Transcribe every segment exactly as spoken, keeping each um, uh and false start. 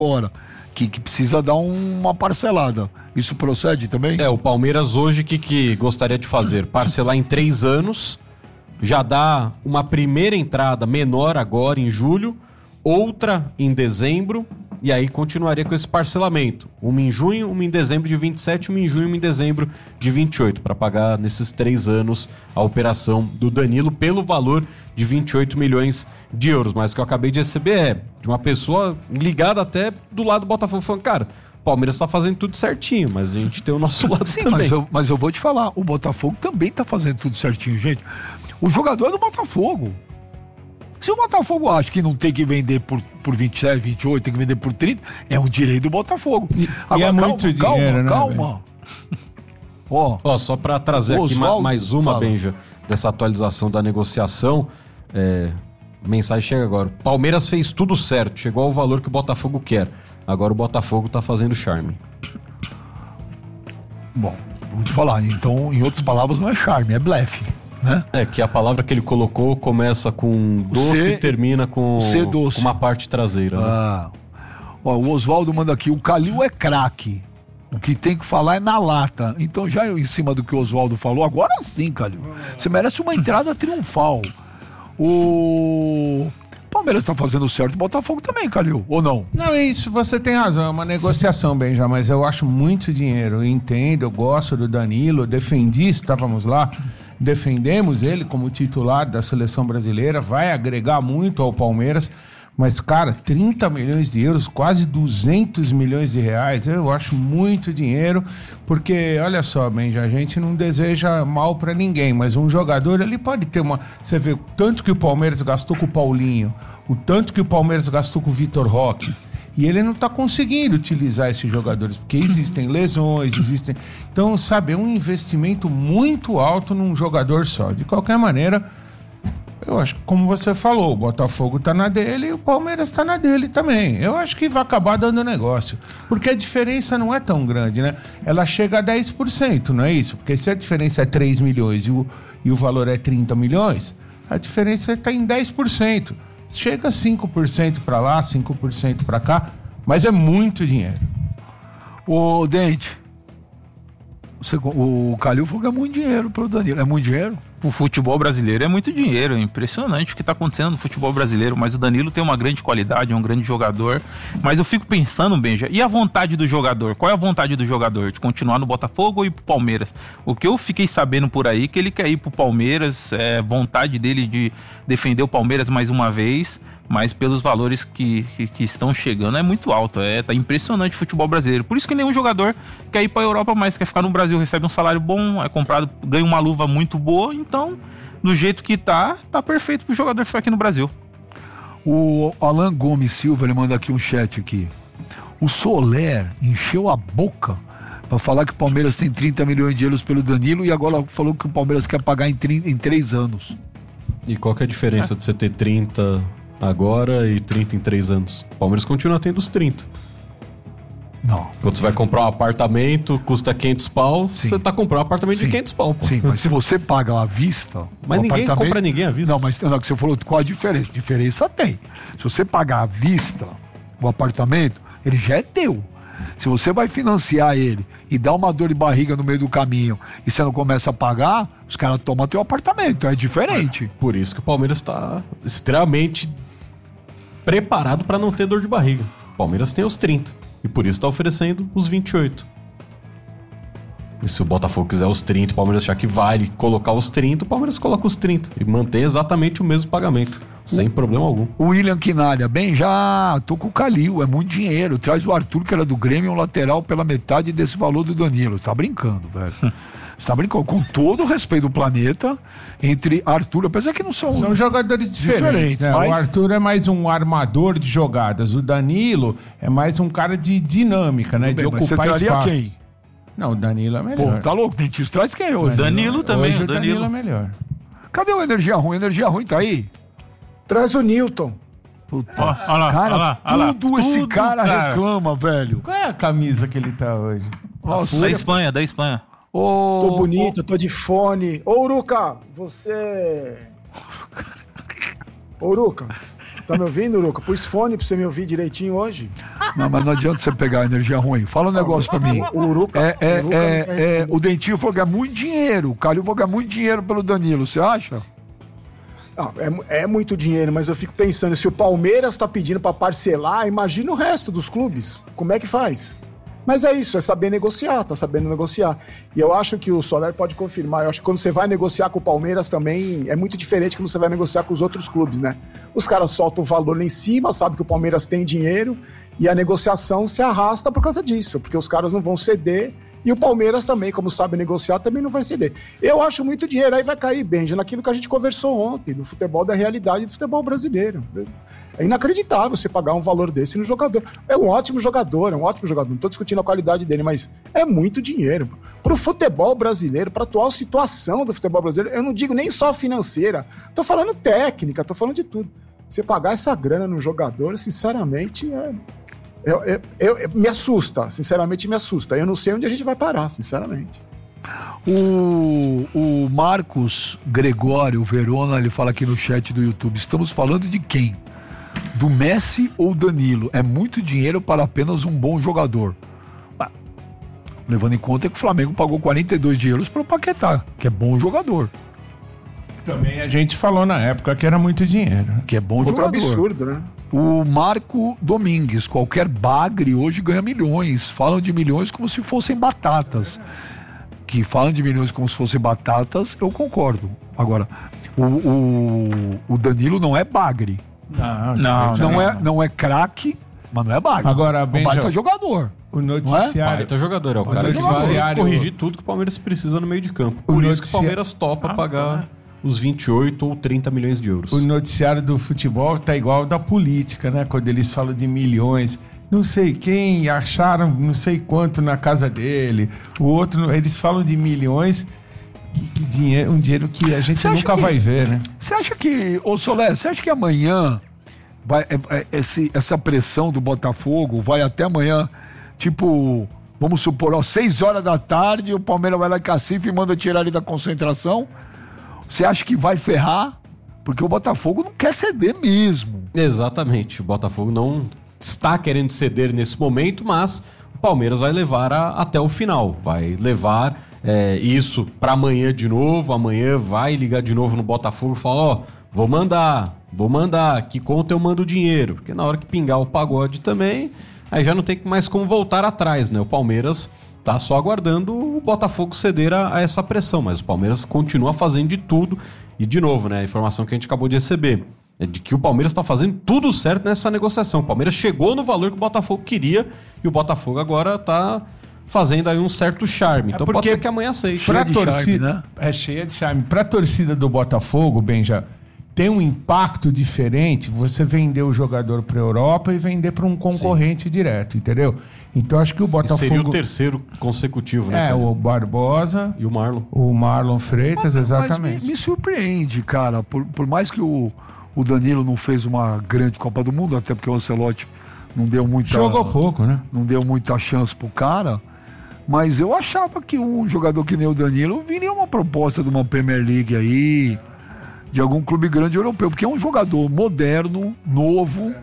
agora, que, que precisa dar uma parcelada. Isso procede também? É, o Palmeiras hoje, o que, que gostaria de fazer? Parcelar em três anos, já dá uma primeira entrada menor agora em julho, outra em dezembro, e aí continuaria com esse parcelamento. Uma em junho, uma em dezembro de vinte e sete, uma em junho, uma em dezembro de vinte e oito, para pagar nesses três anos a operação do Danilo pelo valor de vinte e oito milhões de euros. Mas o que eu acabei de receber é de uma pessoa ligada até do lado do Botafogo, falando, cara, o Palmeiras tá fazendo tudo certinho, mas a gente tem o nosso lado Sim, também. Mas eu, mas eu vou te falar, o Botafogo também tá fazendo tudo certinho, gente. O jogador é do Botafogo. Se o Botafogo acha que não tem que vender por, por vinte e sete, vinte e oito, tem que vender por trinta, é um direito do Botafogo. E, Agora, e é calma, muito calma, dinheiro, calma, né, calma. Ó, Ó, só para trazer aqui ma- Osvaldo, mais uma, fala. Benja, dessa atualização da negociação, é, mensagem chega agora. Palmeiras fez tudo certo, chegou ao valor que o Botafogo quer. Agora o Botafogo tá fazendo charme. bom, vou te falar. Então, em outras palavras, não é charme, é blefe, né? É, que a palavra que ele colocou começa com doce C- e termina com, C doce. com uma parte traseira. Né? Ah. Ó, o Oswaldo manda aqui, o Calil é craque. O que tem que falar é na lata. Então, já eu, em cima do que o Oswaldo falou, agora sim, Calil. Você merece uma entrada triunfal. O Palmeiras tá fazendo certo, o Botafogo também, Calil, ou não? Não, é isso, você tem razão, é uma negociação, Benja, mas eu acho muito dinheiro, eu entendo, eu gosto do Danilo, defendi, estávamos lá, defendemos ele como titular da seleção brasileira, vai agregar muito ao Palmeiras, mas, cara, trinta milhões de euros, quase duzentos milhões de reais, eu acho muito dinheiro, porque, olha só, Benja, a gente não deseja mal pra ninguém, mas um jogador, ele pode ter uma... Você vê o tanto que o Palmeiras gastou com o Paulinho, o tanto que o Palmeiras gastou com o Vitor Roque, e ele não tá conseguindo utilizar esses jogadores, porque existem lesões, existem... Então, sabe, é um investimento muito alto num jogador só. De qualquer maneira... Eu acho que, como você falou, o Botafogo tá na dele e o Palmeiras tá na dele também. Eu acho que vai acabar dando negócio. Porque a diferença não é tão grande, né? Ela chega a dez por cento, não é isso? Porque se a diferença é três milhões e o, e o valor é trinta milhões, a diferença está em dez por cento. Chega a cinco por cento para lá, cinco por cento para cá, mas é muito dinheiro. Ô, Dente, você, o Calil falou que é muito dinheiro pro Danilo. É muito dinheiro? O futebol brasileiro é muito dinheiro, é impressionante o que está acontecendo no futebol brasileiro, mas o Danilo tem uma grande qualidade, é um grande jogador, mas eu fico pensando, Benja, e a vontade do jogador? Qual é a vontade do jogador? De continuar no Botafogo ou ir pro Palmeiras? O que eu fiquei sabendo por aí, que ele quer ir pro Palmeiras, é vontade dele de defender o Palmeiras mais uma vez, mas pelos valores que, que, que estão chegando é muito alto, é, tá impressionante o futebol brasileiro, por isso que nenhum jogador quer ir pra Europa mais, quer ficar no Brasil, recebe um salário bom, é comprado, ganha uma luva muito boa, então, do jeito que tá, tá perfeito pro jogador ficar aqui no Brasil. O Alan Gomes Silva, ele manda aqui um chat aqui. O Soler encheu a boca pra falar que o Palmeiras tem trinta milhões de euros pelo Danilo e agora falou que o Palmeiras quer pagar em, trinta, em três anos. E qual que é a diferença é. de você ter trinta agora e trinta em três anos? O Palmeiras continua tendo os trinta. Não. Quando você vai comprar um apartamento, custa quinhentos pau, Sim. você tá comprando um apartamento Sim. de quinhentos pau, pô. Sim, mas se você paga à vista... Mas ninguém apartamento... compra ninguém à vista. Não, mas não, que você falou, qual a diferença? Diferença tem. Se você pagar à vista o apartamento, ele já é teu. Se você vai financiar ele e dá uma dor de barriga no meio do caminho e você não começa a pagar, os caras tomam teu apartamento, é diferente. Por isso que o Palmeiras está extremamente preparado para não ter dor de barriga. O Palmeiras tem os trinta e por isso está oferecendo os vinte e oito. E se o Botafogo quiser os trinta, o Palmeiras achar que vale colocar os trinta, o Palmeiras coloca os trinta e mantém exatamente o mesmo pagamento, sem o, problema algum. O William Quinalha, bem, já tô com o Calil, é muito dinheiro. Traz o Arthur, que era do Grêmio, um lateral pela metade desse valor do Danilo. Você tá brincando, velho. Você tá brincando, com todo o respeito do planeta, entre Arthur, apesar que não são... São jogadores diferentes, diferentes né? Mas... O Arthur é mais um armador de jogadas, o Danilo é mais um cara de dinâmica, né? Bem, de ocupar você espaço. Quem? Não, o Danilo é melhor. Pô, tá louco, dentista, traz quem hoje? Danilo, Danilo também, hoje o Danilo. Danilo é melhor. Cadê o Energia Ruim? Energia Ruim tá aí? Traz o Newton. Puta. Ó, ó lá, cara, ó lá, ó lá. tudo esse Tudo, cara, cara reclama, velho. Qual é a camisa que ele tá hoje? Nossa, da Espanha, da Espanha. Ô, tô bonito, ô, tô de fone. Ô, Uruca, você... Ô, Uruca, Tá me ouvindo, Luca? Pus fone pra você me ouvir direitinho hoje. Não, mas não adianta você pegar energia ruim. Fala um negócio pra mim. O Uruca, É, é, o Uruca é, não quer é, responder. o Dentinho falou que é muito dinheiro. O Calil falou que é muito dinheiro pelo Danilo. Você acha? Não, é, mu- é muito dinheiro, mas eu fico pensando, se o Palmeiras tá pedindo pra parcelar, imagina o resto dos clubes. Como é que faz? Mas é isso, é saber negociar, tá sabendo negociar. E eu acho que o Soler pode confirmar. Eu acho que quando você vai negociar com o Palmeiras também é muito diferente quando você vai negociar com os outros clubes, né? Os caras soltam o valor lá em cima, sabe que o Palmeiras tem dinheiro e a negociação se arrasta por causa disso, porque os caras não vão ceder e o Palmeiras também, como sabe negociar, também não vai ceder. Eu acho muito dinheiro, aí vai cair, Benja, naquilo que a gente conversou ontem, no futebol da realidade do futebol brasileiro. É inacreditável você pagar um valor desse no jogador. É um ótimo jogador, é um ótimo jogador. Não estou discutindo a qualidade dele, mas é muito dinheiro. Para o futebol brasileiro, para a atual situação do futebol brasileiro, eu não digo nem só financeira, estou falando técnica, estou falando de tudo. Você pagar essa grana no jogador, sinceramente, é, eu, eu, eu- eu- me assusta. Sinceramente, me assusta. Eu não sei onde a gente vai parar, sinceramente. O, o Marcos Gregório Verona, ele fala aqui no chat do YouTube, estamos falando de quem? Do Messi ou Danilo? É muito dinheiro para apenas um bom jogador. Ah, levando em conta que o Flamengo pagou quarenta e dois de euros para o Paquetá, que é bom jogador. Também a gente falou na época que era muito dinheiro. Que é bom Outro jogador. absurdo, né? O Marco Domingues, qualquer bagre hoje ganha milhões. Falam de milhões como se fossem batatas. Que falam de milhões como se fossem batatas, eu concordo. Agora, o, o, o Danilo não é bagre. Não, Não, Não é, não é craque, mas não é bagre. Agora, é um Benja, baita jogador. O noticiário. Baita jogador, é o O cara que vai noticiário- corrigir tudo que o Palmeiras precisa no meio de campo. O Por isso que o noticia- Palmeiras topa pagar os vinte e oito ou trinta milhões de euros. O noticiário do futebol tá igual ao da política, né? Quando eles falam de milhões. Não sei quem, acharam não sei quanto na casa dele. O outro, eles falam de milhões, que, que dinheiro, um dinheiro que a gente Você acha nunca que- vai ver, né? Você acha que, ô Solé, você acha que amanhã vai, é- é- esse- essa pressão do Botafogo vai até amanhã, tipo, vamos supor, às seis horas da tarde, o Palmeiras vai lá em Cacife e manda tirar ele da concentração? Você acha que vai ferrar? Porque o Botafogo não quer ceder mesmo. Exatamente. O Botafogo não está querendo ceder nesse momento, mas o Palmeiras vai levar a- até o final. Vai levar é, isso para amanhã de novo. Amanhã vai ligar de novo no Botafogo e falar: ó, vou mandar, vou mandar. Que conta eu mando o dinheiro. Porque na hora que pingar o pagode também, aí já não tem mais como voltar atrás, né? O Palmeiras tá só aguardando o Botafogo ceder a, a essa pressão, mas o Palmeiras continua fazendo de tudo. E de novo, né? A informação que a gente acabou de receber é de que o Palmeiras está fazendo tudo certo nessa negociação. O Palmeiras chegou no valor que o Botafogo queria e o Botafogo agora está fazendo aí um certo charme. Então pode porque ser que amanhã aceite. Pra de torcida, charme, né? É cheia de charme. Pra torcida do Botafogo, Benja, tem um impacto diferente você vender o jogador pra Europa e vender pra um concorrente direto, entendeu? Então acho que o E Botafogo... seria o terceiro consecutivo, né? É, cara? o Barbosa, E o Marlon. o Marlon Freitas, exatamente. Mas me, me surpreende, cara. Por, por mais que o, o Danilo não fez uma grande Copa do Mundo, até porque o Ancelotti não deu muita... Jogou pouco, né? não deu muita chance pro cara, mas eu achava que um jogador que nem o Danilo viria uma proposta de uma Premier League aí, de algum clube grande europeu, porque é um jogador moderno, novo,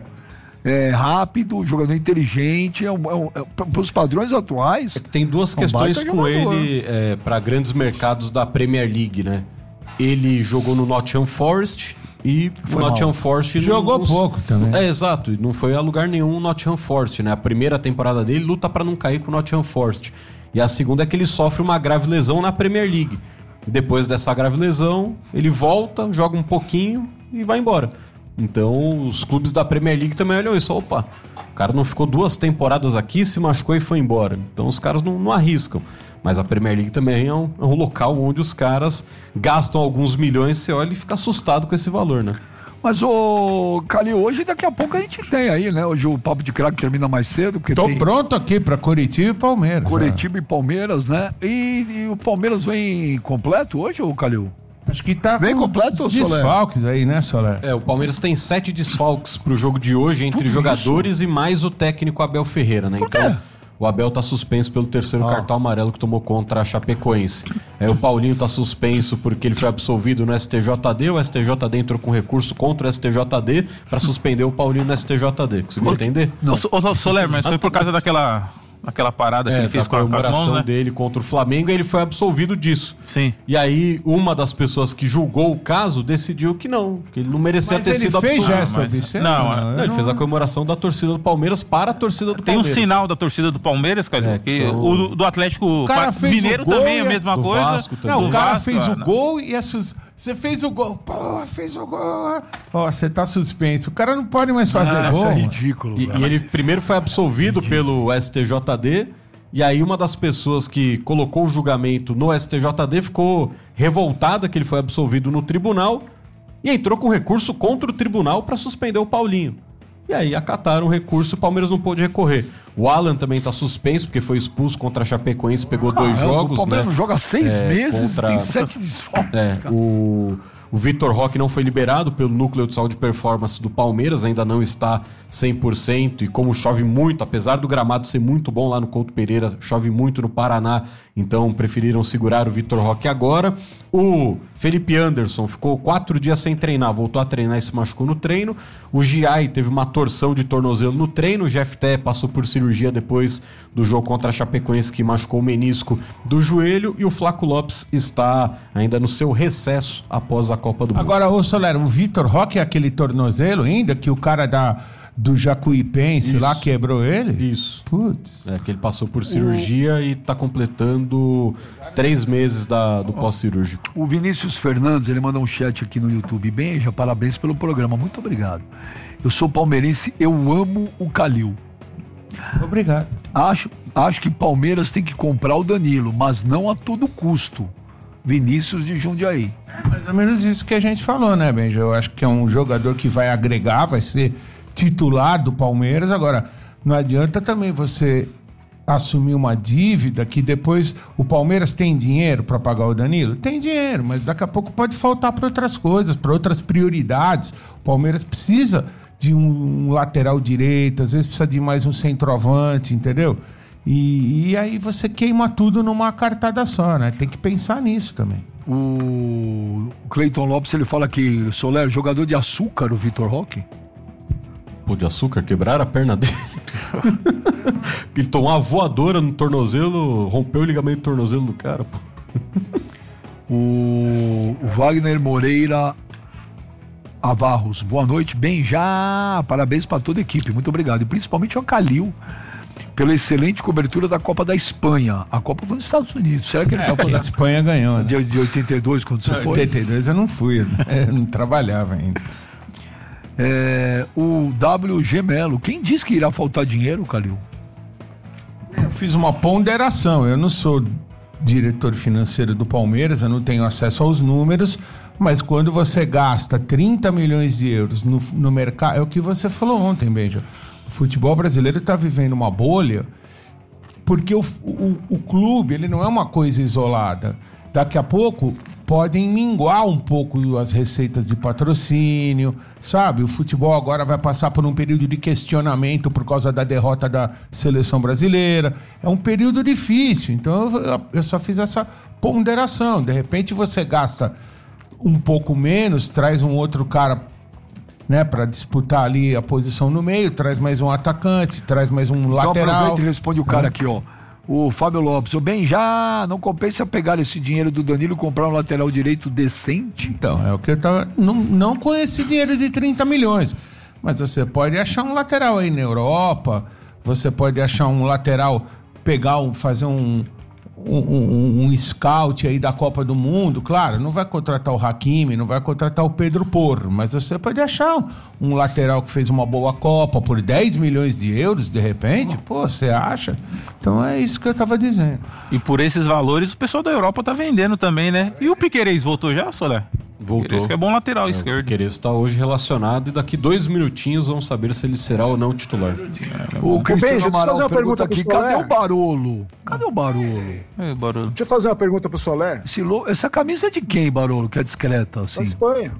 é, rápido, jogador inteligente, é um, é um, é, para os padrões atuais. Tem duas um questões baita com jogador. ele é, para grandes mercados da Premier League, né? Ele jogou no Nottingham Forest e Foi o Nottingham mal. Forest... não- Jogou não- pouco também. É, exato. Não foi a lugar nenhum o Nottingham Forest, né? A primeira temporada dele luta para não cair com o Nottingham Forest. E a segunda é que ele sofre uma grave lesão na Premier League. Depois dessa grave lesão, ele volta, joga um pouquinho e vai embora. Então, os clubes da Premier League também olham isso. Opa, o cara não ficou duas temporadas aqui, se machucou e foi embora. Então, os caras não, não arriscam. Mas a Premier League também é um, é um local onde os caras gastam alguns milhões, você olha e fica assustado com esse valor, né? Mas, ô, Calil, hoje daqui a pouco a gente tem aí, né? Hoje o Papo de Craque termina mais cedo, porque Tô tem pronto aqui pra Coritiba e Palmeiras. Coritiba e Palmeiras, né? E, e o Palmeiras vem completo hoje, ô Calil? já. Acho que tá Vem com completo, os Soler? desfalques aí, né, Soler? É, o Palmeiras tem sete desfalques pro jogo de hoje entre Tudo jogadores e mais o técnico Abel Ferreira, né? Por quê? Então, o Abel tá suspenso pelo terceiro Ah. cartão amarelo que tomou contra a Chapecoense. É, o Paulinho tá suspenso porque ele foi absolvido no S T J D, o S T J D entrou com recurso contra o S T J D pra suspender o Paulinho no S T J D. Conseguiu entender? Ô, So- ô, Soler, mas foi por causa daquela, daquela parada que É, ele fez da com, a- com as comemoração mãos, né? dele contra o Flamengo, e ele foi absolvido disso. Sim. E aí, uma das pessoas que julgou o caso decidiu que não, que ele não merecia Mas ter ele sido fez absolvido. gesto mas- obsceno? não, eu Não, ele fez a comemoração da torcida do Palmeiras para a torcida do Tem um Palmeiras. sinal da torcida do Palmeiras, cara. É, que que são- o do, do Atlético cara Pa- fez Mineiro o gol também é e a a- mesma do coisa. Vasco também. Não, Do o cara Vasco, fez ah, o não. gol e a sus... Você fez o gol. Pô, fez o gol. Ó, você tá suspenso. O cara não pode mais fazer Ah, gol. isso é mano. ridículo. E, velho. e ele primeiro foi absolvido pelo S T J D, e aí uma das pessoas que colocou o julgamento no S T J D ficou revoltada que ele foi absolvido no tribunal e entrou com recurso contra o tribunal para suspender o Paulinho. E aí acataram o recurso, o Palmeiras não pôde recorrer. O Alan também tá suspenso, porque foi expulso contra a Chapecoense, pegou dois Caramba, jogos, O Palmeiras né? não joga seis É, meses, contra- tem sete desfalques. É, cara. o, o Vitor Roque não foi liberado pelo núcleo de saúde e performance do Palmeiras, ainda não está cem por cento, e como chove muito, apesar do gramado ser muito bom lá no Couto Pereira, chove muito no Paraná, então preferiram segurar o Vitor Roque agora. O Felipe Anderson ficou quatro dias sem treinar, voltou a treinar e se machucou no treino. O Giai teve uma torção de tornozelo no treino, o Jefté passou por cirurgia depois do jogo contra a Chapecoense, que machucou o menisco do joelho, e o Flaco Lopes está ainda no seu recesso após a Copa do Mundo. Agora, ô Soler, o Vitor Roque é aquele tornozelo ainda que o cara da, do Jacuipense Isso. lá quebrou ele? Isso. Putz. É que ele passou por cirurgia e tá completando três meses da, do pós-cirúrgico. O Vinícius Fernandes, ele manda um chat aqui no YouTube. Benja, parabéns pelo programa, muito obrigado. Eu sou palmeirense, eu amo o Calil. Obrigado. Acho, acho que Palmeiras tem que comprar o Danilo, mas não a todo custo. Vinícius de Jundiaí. Mais ou menos isso que a gente falou, né, Benja? Eu acho que é um jogador que vai agregar, vai ser titular do Palmeiras. Agora, não adianta também você assumir uma dívida que depois o Palmeiras tem dinheiro para pagar o Danilo? Tem dinheiro, mas daqui a pouco pode faltar para outras coisas, para outras prioridades. O Palmeiras precisa de um, um lateral direito, às vezes precisa de mais um centroavante, entendeu? E, e aí você queima tudo numa cartada só, né? Tem que pensar nisso também. O Cleiton Lopes, ele fala que Soler, jogador de açúcar, o Vitor Roque. Pô, de açúcar, quebraram a perna dele. Ele tomou uma voadora no tornozelo, rompeu o ligamento do tornozelo do cara, pô. O, o Wagner Moreira Avarros, boa noite, bem já, parabéns para toda a equipe, muito obrigado, e principalmente ao Calil pela excelente cobertura da Copa da Espanha. A Copa foi nos Estados Unidos, será que ele É, tá que a falando Espanha ganhou, né? de, de oitenta e dois quando você foi? oitenta e dois eu não fui, né? Eu não trabalhava ainda. É, o W G Melo, quem disse que irá faltar dinheiro, Calil? Eu fiz uma ponderação, eu não sou diretor financeiro do Palmeiras, eu não tenho acesso aos números, mas quando você gasta trinta milhões de euros no, no mercado, é o que você falou ontem, Benja. O futebol brasileiro está vivendo uma bolha porque o, o, o clube ele não é uma coisa isolada. Daqui a pouco podem minguar um pouco as receitas de patrocínio, sabe? O futebol agora vai passar por um período de questionamento por causa da derrota da seleção brasileira. É um período difícil, então eu, eu só fiz essa ponderação. De repente você gasta um pouco menos, traz um outro cara, né, para disputar ali a posição no meio, traz mais um atacante, traz mais um Então lateral. aproveita e responde o cara aqui, ó. O Fábio Lopes, o bem já não compensa pegar esse dinheiro do Danilo e comprar um lateral direito decente? Então, é o que eu tava. Não, não com esse dinheiro de trinta milhões. Mas você pode achar um lateral aí na Europa, você pode achar um lateral, pegar, um, fazer um, um, um, um scout aí da Copa do Mundo. Claro, não vai contratar o Hakimi, não vai contratar o Pedro Porro, mas você pode achar um, um lateral que fez uma boa Copa por dez milhões de euros, de repente. Pô, você acha? Então é isso que eu tava dizendo. E por esses valores, o pessoal da Europa tá vendendo também, né? E o Piquerez voltou já, Soler? Voltou. Piquerez que é bom lateral O esquerdo. Queres está hoje relacionado e daqui dois minutinhos vamos saber se ele será ou não titular. O Benja, Cristiano deixa eu Amaral fazer uma pergunta pergunta aqui, pro Soler. cadê o Barolo? Cadê o Barolo? É, barulho. Deixa eu fazer uma pergunta pro Soler. Esse lo- Essa camisa é de quem, Barolo, que é discreta, Da assim? Espanha.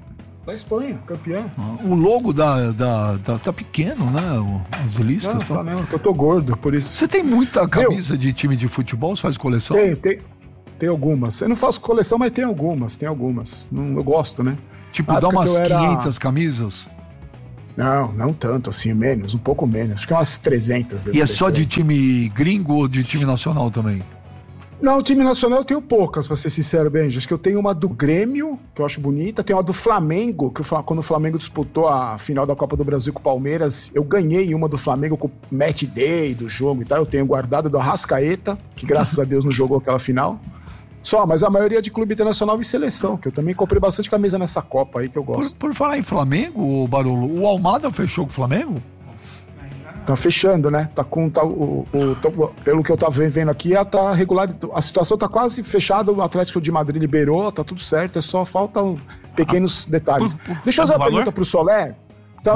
Da Espanha, campeão. O logo da, da, da- tá pequeno, né? O- As listas. Não, tá- Flamengo, eu tô gordo, por isso. Você tem muita camisa de time de futebol? Você faz coleção? Tem, tem, tem algumas. Eu não faço coleção, mas tem algumas, tem algumas. Não, eu gosto, né? Tipo, Na dá época umas que eu era- quinhentas camisas? Não, não tanto assim, menos, um pouco menos. Acho que é umas trezentas. deve E é ter só por aí. de time gringo ou de time nacional também? Não, time nacional eu tenho poucas, pra ser sincero, Benji. Acho que eu tenho uma do Grêmio, que eu acho bonita. Tenho uma do Flamengo, que o Fla- quando o Flamengo disputou a final da Copa do Brasil com o Palmeiras, eu ganhei uma do Flamengo com o match day do jogo e tal. Eu tenho guardado do Arrascaeta, que graças a Deus não jogou aquela final. Só, mas a maioria de clube internacional e seleção, que eu também comprei bastante camisa nessa Copa aí que eu Por, gosto. por falar em Flamengo, ô Barolo, o Almada fechou com o Flamengo? Tá fechando, né? Tá com. Tá, o, o- tá- pelo que eu tava vendo aqui, ela tá regular. A situação tá quase fechada. O Atlético de Madrid liberou, tá tudo certo. É só falta um- pequenos detalhes. por- por- Deixa eu fazer uma valor? pergunta pro Soler. Tá,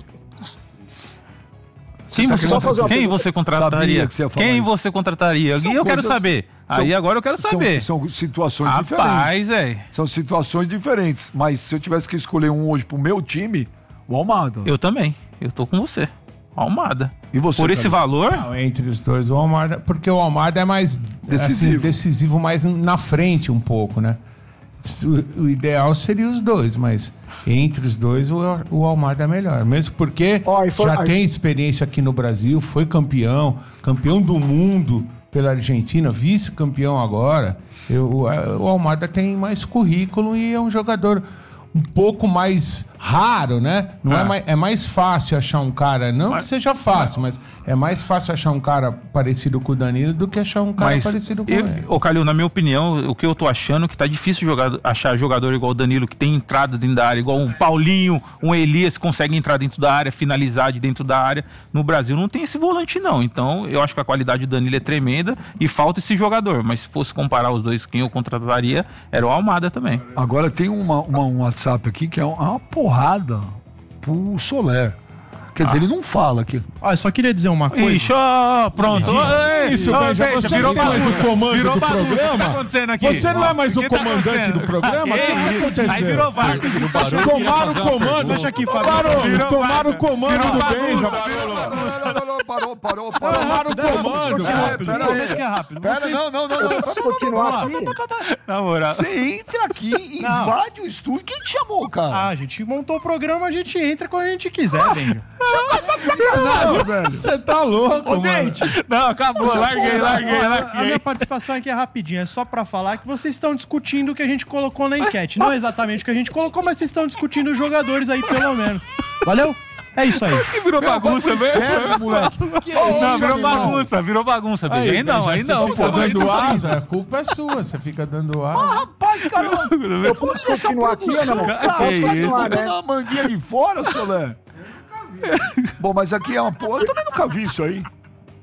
Quem, Tá você, querendo fazer uma quem pergunta? você contrataria? Sabia que você ia falar Quem isso. você contrataria? São E eu quero coisas- saber. são- Aí agora eu quero saber. São, são situações diferentes. Rapaz, velho. São situações diferentes. Mas se eu tivesse que escolher um hoje pro meu time, o Almada. Eu também. Eu tô com você. Almada. E você, Por esse Calil? valor? Não, entre os dois, o Almada, porque o Almada é mais Decisivo. assim, decisivo mais na frente um pouco, né? O, o ideal seria os dois, mas entre os dois o, o Almada é melhor. Mesmo porque Ó, e for- já aí- tem experiência aqui no Brasil, foi campeão, campeão do mundo pela Argentina, vice-campeão agora. Eu, o, o Almada tem mais currículo e é um jogador um pouco mais raro, né? Não é, É. mais, é mais fácil achar um cara, não que seja fácil, mas é mais fácil achar um cara parecido com o Danilo do que achar um cara Mas, parecido com eu, ele. ô Calil, na minha opinião, o que eu tô achando é que tá difícil jogar, achar jogador igual o Danilo, que tem entrada dentro da área, igual um Paulinho, um Elias, que consegue entrar dentro da área, finalizar de dentro da área. No Brasil não tem esse volante, não. Então, eu acho que a qualidade do Danilo é tremenda e falta esse jogador. Mas se fosse comparar os dois, quem eu contrataria era o Almada também. Agora tem uma, uma- um WhatsApp aqui que é uma porrada pro Soler. Quer dizer, ele não fala aqui. Ó, eu só queria dizer uma coisa. Ixi, ó, pronto. Ei, Isso, ó, Benja, Benja, você virou não tem mais o bagunça. comando Virou do bagunça. O que tá programa? acontecendo aqui? Você não é mais o que tá comandante acontecendo? do programa? O que que aconteceu? Aí virou VAR. Tomaram o comando. Deixa aqui, Fábio. Parou, Virou tomaram o comando Virou do bagunça, Benja. Parou, parou, parou, Tomaram o comando. Que é rápido, prometo que é rápido. Pera, Vocês- não, não, não, não. Posso continuar aqui? Na moral. Você entra aqui, invade o estúdio. Quem te chamou, cara? Ah, a gente montou o programa, a gente entra quando a gente quiser, Benja. Tá de sacanagem, velho. Você tá louco, Ô, mano. Dente, Não, acabou. Larguei, larguei, A larguei. minha participação aqui é rapidinha, é só pra falar que vocês estão discutindo o que a gente colocou na enquete. Não exatamente o que a gente colocou, mas vocês estão discutindo os jogadores aí, pelo menos. Valeu? É isso aí. Virou bagunça, velho. velho, moleque. Não, virou bagunça, virou bagunça, Benja. Aí não, aí não, Você fica pô. dando asa, a culpa é sua. Você fica dando asa. Rapaz, cara, Eu posso continuar aqui ou não? Cara, Posso você tá continuar, né? jogando a manguinha de fora, Solé? Bom, mas aqui é uma porra. Eu também nunca vi isso aí.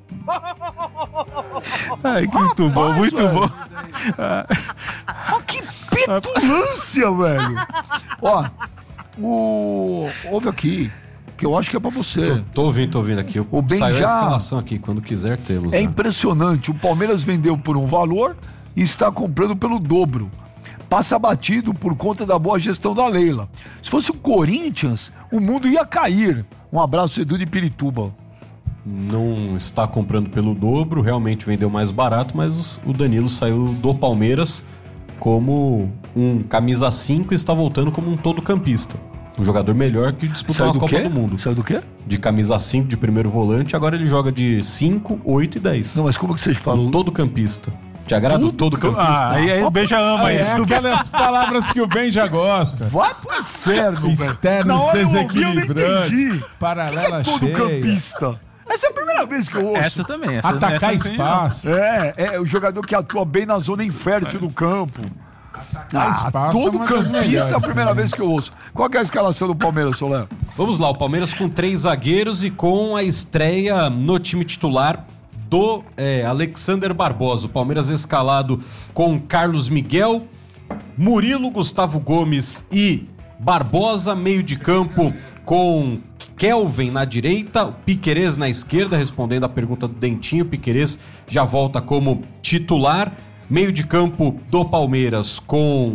Ai, que muito bom, Rapaz, muito velho. bom. Mas que petulância, velho. Ó, o... ouve aqui, que eu acho que é pra você. Tô ouvindo, tô ouvindo aqui. O Ben Saiu já- a escalação aqui, quando quiser temos. É né? impressionante. O Palmeiras vendeu por um valor e está comprando pelo dobro. Passa batido por conta da boa gestão da Leila. Se fosse o Corinthians, o mundo ia cair. Um abraço, Edu de Pirituba. Não está comprando pelo dobro, realmente vendeu mais barato, mas o Danilo saiu do Palmeiras como um camisa cinco e está voltando como um todo-campista. Um jogador melhor que disputou Saiu a do Copa quê? do Mundo. Saiu do quê? De camisa cinco de primeiro volante, agora ele joga de cinco, oito e dez. Não, mas como que vocês falam? Um todo-campista. Te agrada o todo-campista? Ah, aí, aí o Benja ama É isso. aquelas palavras que o Ben já gosta. Vai pro inferno, velho. Externos Na hora eu ouvi, eu não desequilibrantes. entendi. Paralela Todo cheia. campista. Essa é a primeira vez que eu ouço. Essa também. Essa, Atacar essa espaço. É, é o jogador que atua bem na zona infértil do campo. Ah, espaço é todo uma das campista é a melhores primeira também. vez que eu ouço. Qual que é a escalação do Palmeiras, Solé? Vamos lá, o Palmeiras com três zagueiros e com a estreia no time titular do é, Alexander Barbosa. O Palmeiras escalado com Carlos Miguel, Murilo, Gustavo Gomes e Barbosa, meio de campo com Kelvin na direita, Piquerez na esquerda, respondendo a pergunta do Dentinho. Piquerez já volta como titular. Meio de campo do Palmeiras com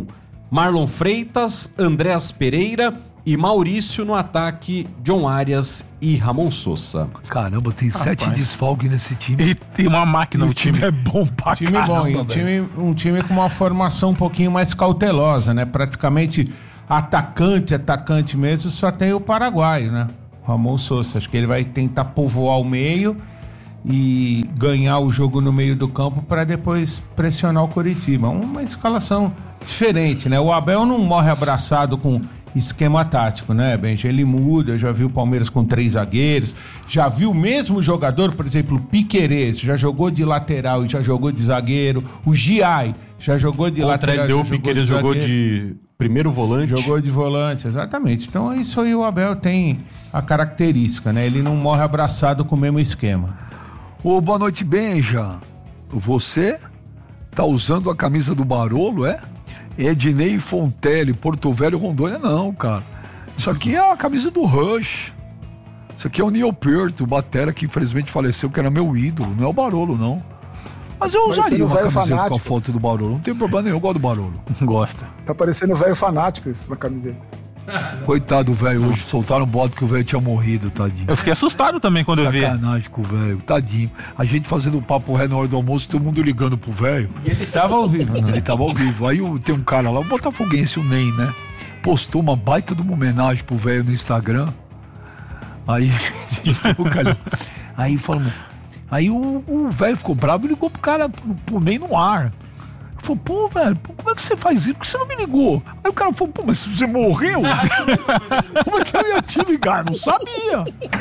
Marlon Freitas, Andréas Pereira e Maurício no ataque, John Arias e Ramon Sosa. Caramba, tem sete desfalques nesse time. E tem uma máquina E no o time time. é bom pra Time caramba, bom, e um velho. time, um time com uma formação um pouquinho mais cautelosa, né? Praticamente atacante, atacante mesmo, só tem o paraguaio, né? Ramon Sosa. Acho que ele vai tentar povoar o meio e ganhar o jogo no meio do campo para depois pressionar o Coritiba. Uma escalação diferente, né? O Abel não morre abraçado com esquema tático, né, Benji? Ele muda, eu já vi o Palmeiras com três zagueiros, já vi o mesmo jogador, por exemplo, o Piquerez, já jogou de lateral e já jogou de zagueiro, o Giai já jogou de Contra lateral ele deu e o já jogou Piqueires de jogou zagueiro. de primeiro volante. Jogou de volante, exatamente. Então isso aí o Abel tem a característica, né? Ele não morre abraçado com o mesmo esquema. Ô, boa noite, Benja. Você tá usando a camisa do Barolo, é? Ednei Fontelli, Porto Velho, Rondônia, não, cara. Isso aqui é a camisa do Rush. Isso aqui é o Neil Peart, o batera que infelizmente faleceu, que era meu ídolo. Não é o Barolo, não. Mas eu Mas usaria você não uma vai camiseta com a fanático. foto do Barolo. Não tem problema nenhum, eu gosto do Barolo. Gosta. Tá parecendo velho fanático isso na camiseta. Coitado do velho, hoje soltaram um boto que o velho tinha morrido, tadinho. Eu fiquei assustado também quando eu vi. Sacanagem com o velho, tadinho. A gente fazendo um papo ré na hora do almoço, todo mundo ligando pro velho. E ele tava ao vivo, né? Ele tava ao vivo. Aí o- tem um cara lá, o botafoguense, o Ney, né? Postou uma baita de uma homenagem pro velho no Instagram. Aí, o cara- aí falamos. Aí o o velho ficou bravo e ligou pro cara, pro, pro Ney no ar. Falou, pô, velho, pô, como é que você faz isso? Por que você não me ligou? Aí o cara falou, pô, mas você morreu? Como é que eu ia te ligar? Não sabia.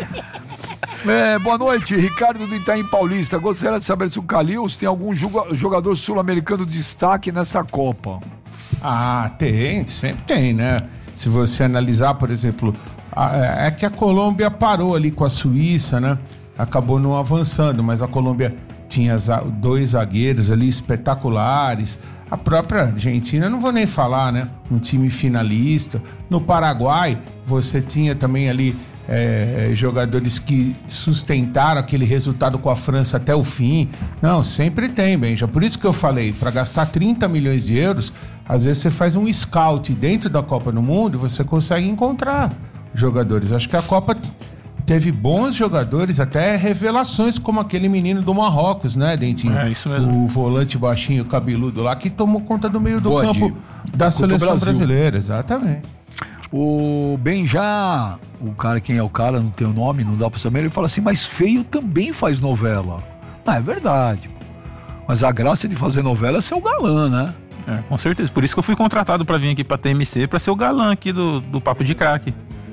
É, boa noite, Ricardo do Itaim Paulista. Gostaria de saber se o Calils tem algum joga- jogador sul-americano de destaque nessa Copa. Ah, tem, sempre tem, né? Se você analisar, por exemplo, a- é que a Colômbia parou ali com a Suíça, né? Acabou não avançando, mas a Colômbia tinha za- dois zagueiros ali espetaculares. A própria Argentina, não vou nem falar, né? Um time finalista. No Paraguai, você tinha também ali é, jogadores que sustentaram aquele resultado com a França até o fim. Não, sempre tem, Benja. Por isso que eu falei, para gastar trinta milhões de euros, às vezes você faz um scout dentro da Copa do Mundo e você consegue encontrar jogadores. Acho que a Copa t- teve bons jogadores, até revelações como aquele menino do Marrocos, né, Dentinho? É, isso mesmo. O volante baixinho, cabeludo lá, que tomou conta do meio do Boa, campo Dio. da seleção Brasil. brasileira, exatamente. O Benja, o cara, quem é o cara, não tem o nome, não dá pra saber. Ele fala assim, mas feio também faz novela. Ah, é verdade. Mas a graça de fazer novela é ser o galã, né? É, com certeza. Por isso que eu fui contratado pra vir aqui pra T M C, pra ser o galã aqui do, do Papo de Craque.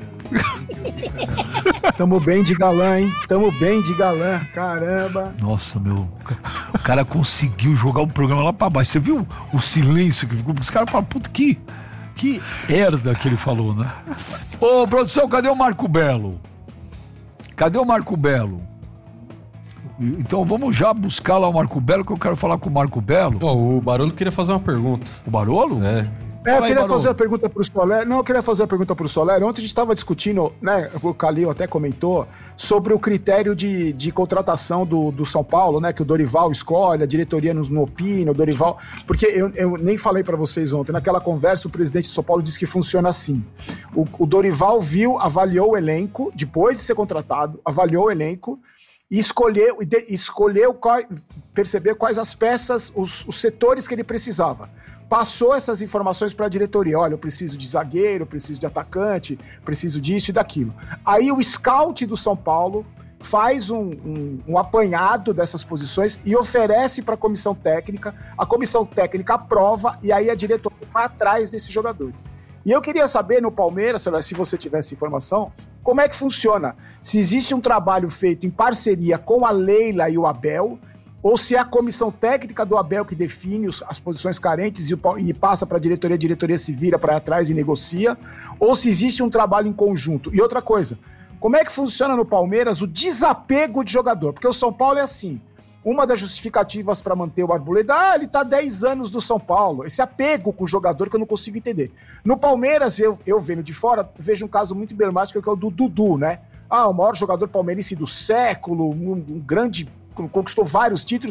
Tamo bem de galã, hein? Tamo bem de galã. Caramba. Nossa, meu. O cara conseguiu jogar o programa lá pra baixo. Você viu o silêncio que ficou? Os caras falaram, puta, que, que herda que ele falou, né? Ô, produção, cadê o Marco Belo? Cadê o Marco Belo? Então vamos já buscar lá o Marco Belo, que eu quero falar com o Marco Belo. Ó, o Barolo queria fazer uma pergunta. O Barolo? É. É, eu Fala aí, queria Barolo. fazer a pergunta pro Soler. Não, eu queria fazer a pergunta pro Soler. Ontem a gente estava discutindo, né? O Calil até comentou sobre o critério de, de contratação do, do São Paulo, né? Que o Dorival escolhe, a diretoria não, não opina, o Dorival. Porque eu, eu nem falei para vocês ontem. Naquela conversa, o presidente do São Paulo disse que funciona assim. O, o Dorival viu, avaliou o elenco, depois de ser contratado, avaliou o elenco e escolheu, e de, escolheu qual, perceber quais as peças, os, os setores que ele precisava. Passou essas informações para a diretoria. Olha, eu preciso de zagueiro, eu preciso de atacante, preciso disso e daquilo. Aí o scout do São Paulo faz um, um, um apanhado dessas posições e oferece para a comissão técnica. A comissão técnica aprova e aí a diretoria vai atrás desses jogadores. E eu queria saber no Palmeiras, se você tivesse informação, como é que funciona. Se existe um trabalho feito em parceria com a Leila e o Abel, ou se é a comissão técnica do Abel que define os, as posições carentes e, o, e passa para a diretoria, a diretoria se vira para trás e negocia, ou se existe um trabalho em conjunto. E outra coisa, como é que funciona no Palmeiras o desapego de jogador? Porque o São Paulo é assim, uma das justificativas para manter o Arboleda, ah, ele está dez anos do São Paulo, esse apego com o jogador que eu não consigo entender. No Palmeiras, eu, eu vendo de fora, vejo um caso muito emblemático que é o do Dudu, né? Ah, o maior jogador palmeirense do século, um, um grande... conquistou vários títulos,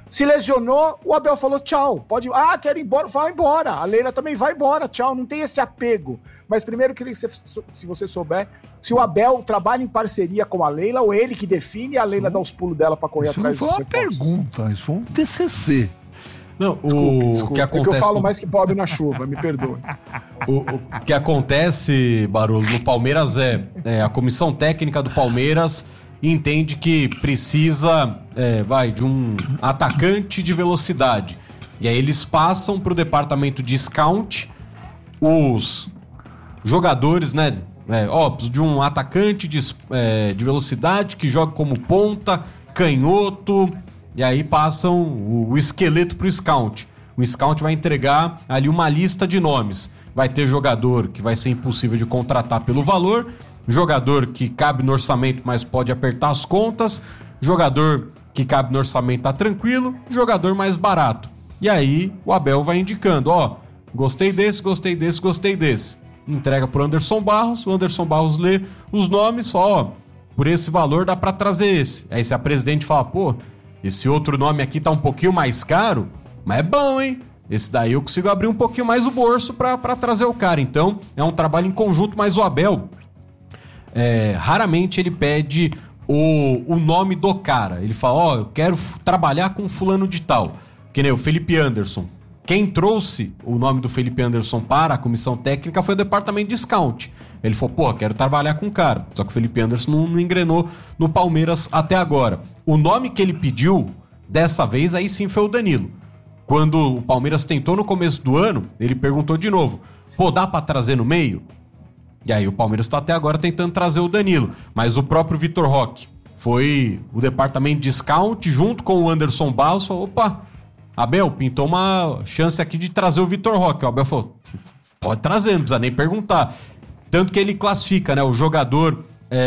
Se lesionou, o Abel falou tchau. Pode, ah, quero ir embora, vai embora. A Leila também vai embora, tchau. Não tem esse apego. Mas primeiro eu queria que você, se você souber, se o Abel trabalha em parceria com a Leila, ou ele que define, e a Leila dá os pulos dela pra correr Isso atrás não do foi uma pergunta, isso foi um T C C. Não, o Desculpa, que é acontece que eu falo no- mais que pobre na chuva, me perdoe. O, o que acontece, Barolo, no Palmeiras é, é a comissão técnica do Palmeiras entende que precisa, é, vai, de um atacante de velocidade. E aí eles passam para o departamento de scout os jogadores, né? É, ó, preciso de um atacante de, é, de velocidade que joga como ponta, canhoto. E aí passam o, o esqueleto pro scout. O scout vai entregar ali uma lista de nomes. Vai ter jogador que vai ser impossível de contratar pelo valor, jogador que cabe no orçamento, mas pode apertar as contas, jogador que cabe no orçamento, tá tranquilo, jogador mais barato. E aí o Abel vai indicando, ó, gostei desse, gostei desse, gostei desse. Entrega pro Anderson Barros, o Anderson Barros lê os nomes, fala, ó, por esse valor dá pra trazer esse. Aí se a presidente fala, pô, esse outro nome aqui tá um pouquinho mais caro, mas é bom, hein? Esse daí eu consigo abrir um pouquinho mais o bolso pra, pra trazer o cara. Então, é um trabalho em conjunto, mas o Abel, é, raramente ele pede o, o nome do cara. Ele fala, ó, oh, eu quero f- trabalhar com fulano de tal. Que nem o Felipe Anderson. Quem trouxe o nome do Felipe Anderson para a comissão técnica foi o departamento de scout. Ele falou, pô, quero trabalhar com o cara. Só que o Felipe Anderson não, não engrenou no Palmeiras até agora. O nome que ele pediu, dessa vez, aí sim foi o Danilo. Quando o Palmeiras tentou no começo do ano, ele perguntou de novo, pô, dá pra trazer no meio? E aí o Palmeiras tá até agora tentando trazer o Danilo. Mas o próprio Vitor Roque foi o departamento de scout junto com o Anderson Barros, falou, opa, Abel, pintou uma chance aqui de trazer o Vitor Roque. O Abel falou, pode trazer, não precisa nem perguntar. Tanto que ele classifica, né, o jogador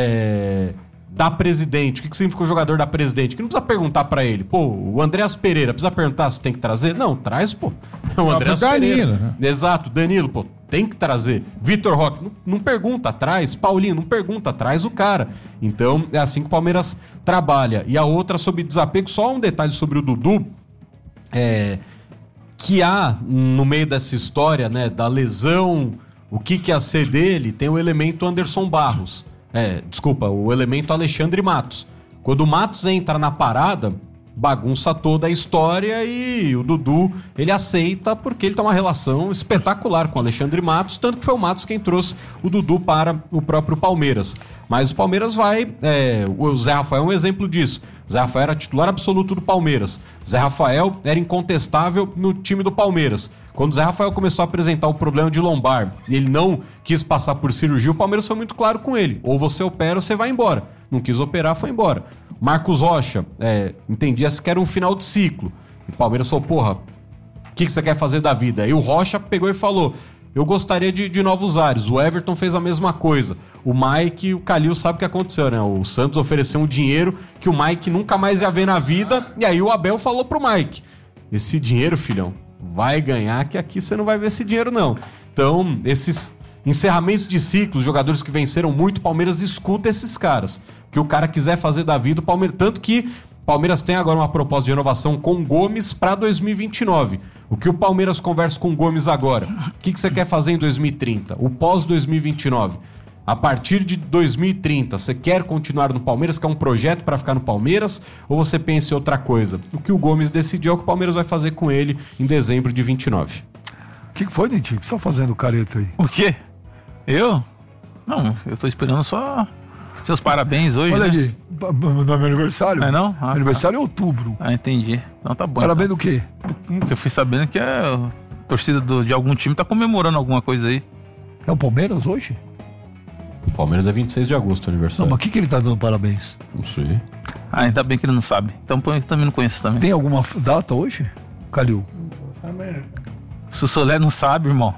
é, da presidente. O que, que significa o jogador da presidente? Que não precisa perguntar pra ele. Pô, o Andreas Pereira, precisa perguntar se tem que trazer? Não, traz, pô. É o Andreas Pereira. Danilo, né? Exato, Danilo, pô, tem que trazer. Vitor Roque, não, não pergunta atrás. Paulinho, não pergunta atrás o cara. Então, é assim que o Palmeiras trabalha. E a outra sobre desapego, só um detalhe sobre o Dudu. É, que há no meio dessa história, né, da lesão, o que que ia ser dele, tem o elemento Anderson Barros. É, desculpa, o elemento Alexandre Matos. Quando o Matos entra na parada, bagunça toda a história e o Dudu, ele aceita porque ele tem uma relação espetacular com o Alexandre Matos, tanto que foi o Matos quem trouxe o Dudu para o próprio Palmeiras. Mas o Palmeiras vai... É, o Zé Rafael é um exemplo disso. Zé Rafael era titular absoluto do Palmeiras. Zé Rafael era incontestável no time do Palmeiras. Quando o Zé Rafael começou a apresentar o problema de lombar e ele não quis passar por cirurgia, o Palmeiras foi muito claro com ele. Ou você opera ou você vai embora. Não quis operar, foi embora. Marcos Rocha, é, entendia que era um final de ciclo. E o Palmeiras falou, porra, o que, que você quer fazer da vida? E o Rocha pegou e falou, eu gostaria de, de novos ares. O Everton fez a mesma coisa. O Mike e o Calil sabe o que aconteceu, né? O Santos ofereceu um dinheiro que o Mike nunca mais ia ver na vida. E aí o Abel falou pro Mike, esse dinheiro, filhão, vai ganhar que aqui você não vai ver esse dinheiro, não. Então, esses encerramentos de ciclos, jogadores que venceram muito, o Palmeiras escuta esses caras. O que o cara quiser fazer da vida, o Palmeiras... Tanto que o Palmeiras tem agora uma proposta de renovação com o Gomes para dois mil e vinte e nove. O que o Palmeiras conversa com o Gomes agora? O que, que você quer fazer em dois mil e trinta? O pós dois mil e vinte e nove? A partir de dois mil e trinta, você quer continuar no Palmeiras, quer um projeto para ficar no Palmeiras, ou você pensa em outra coisa? O que o Gomes decidiu é o que o Palmeiras vai fazer com ele em dezembro de vinte e nove. O que, que foi, Dentinho? O que você tá fazendo careta aí? O quê? Eu? Não, eu tô esperando só seus parabéns hoje. Olha né? aqui, não é meu aniversário? Não é não? Ah, Meu aniversário é outubro. Ah, entendi. Então tá bom. Parabéns do quê? Então. Porque eu fui sabendo que a torcida do- de algum time tá comemorando alguma coisa aí. É o Palmeiras hoje? O Palmeiras é vinte e seis de agosto, o Não, aniversário. mas o que, que ele tá dando parabéns? Não sei. Ah, ainda bem que ele não sabe. Então pô, eu também não conheço também. Tem alguma f- data hoje? Calil? Se o Solé não sabe, irmão.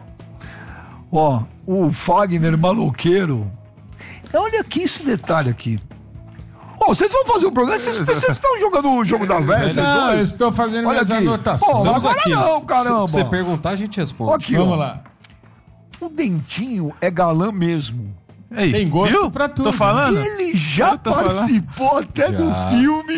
Ó, o Fagner maloqueiro. Olha aqui esse detalhe aqui. Ó, vocês vão fazer o programa? Vocês vocês estão jogando o jogo da velha? vocês Não, eu dois? estou fazendo Olha minhas aqui. anotações. Ó, Estamos agora aqui. não, caramba. Se você perguntar, a gente responde. Aqui, Vamos ó. lá. O Dentinho é galã mesmo. Ei, Tem gosto viu? pra tudo. Tô falando? Ele já Eu tô falando. participou até Já. do filme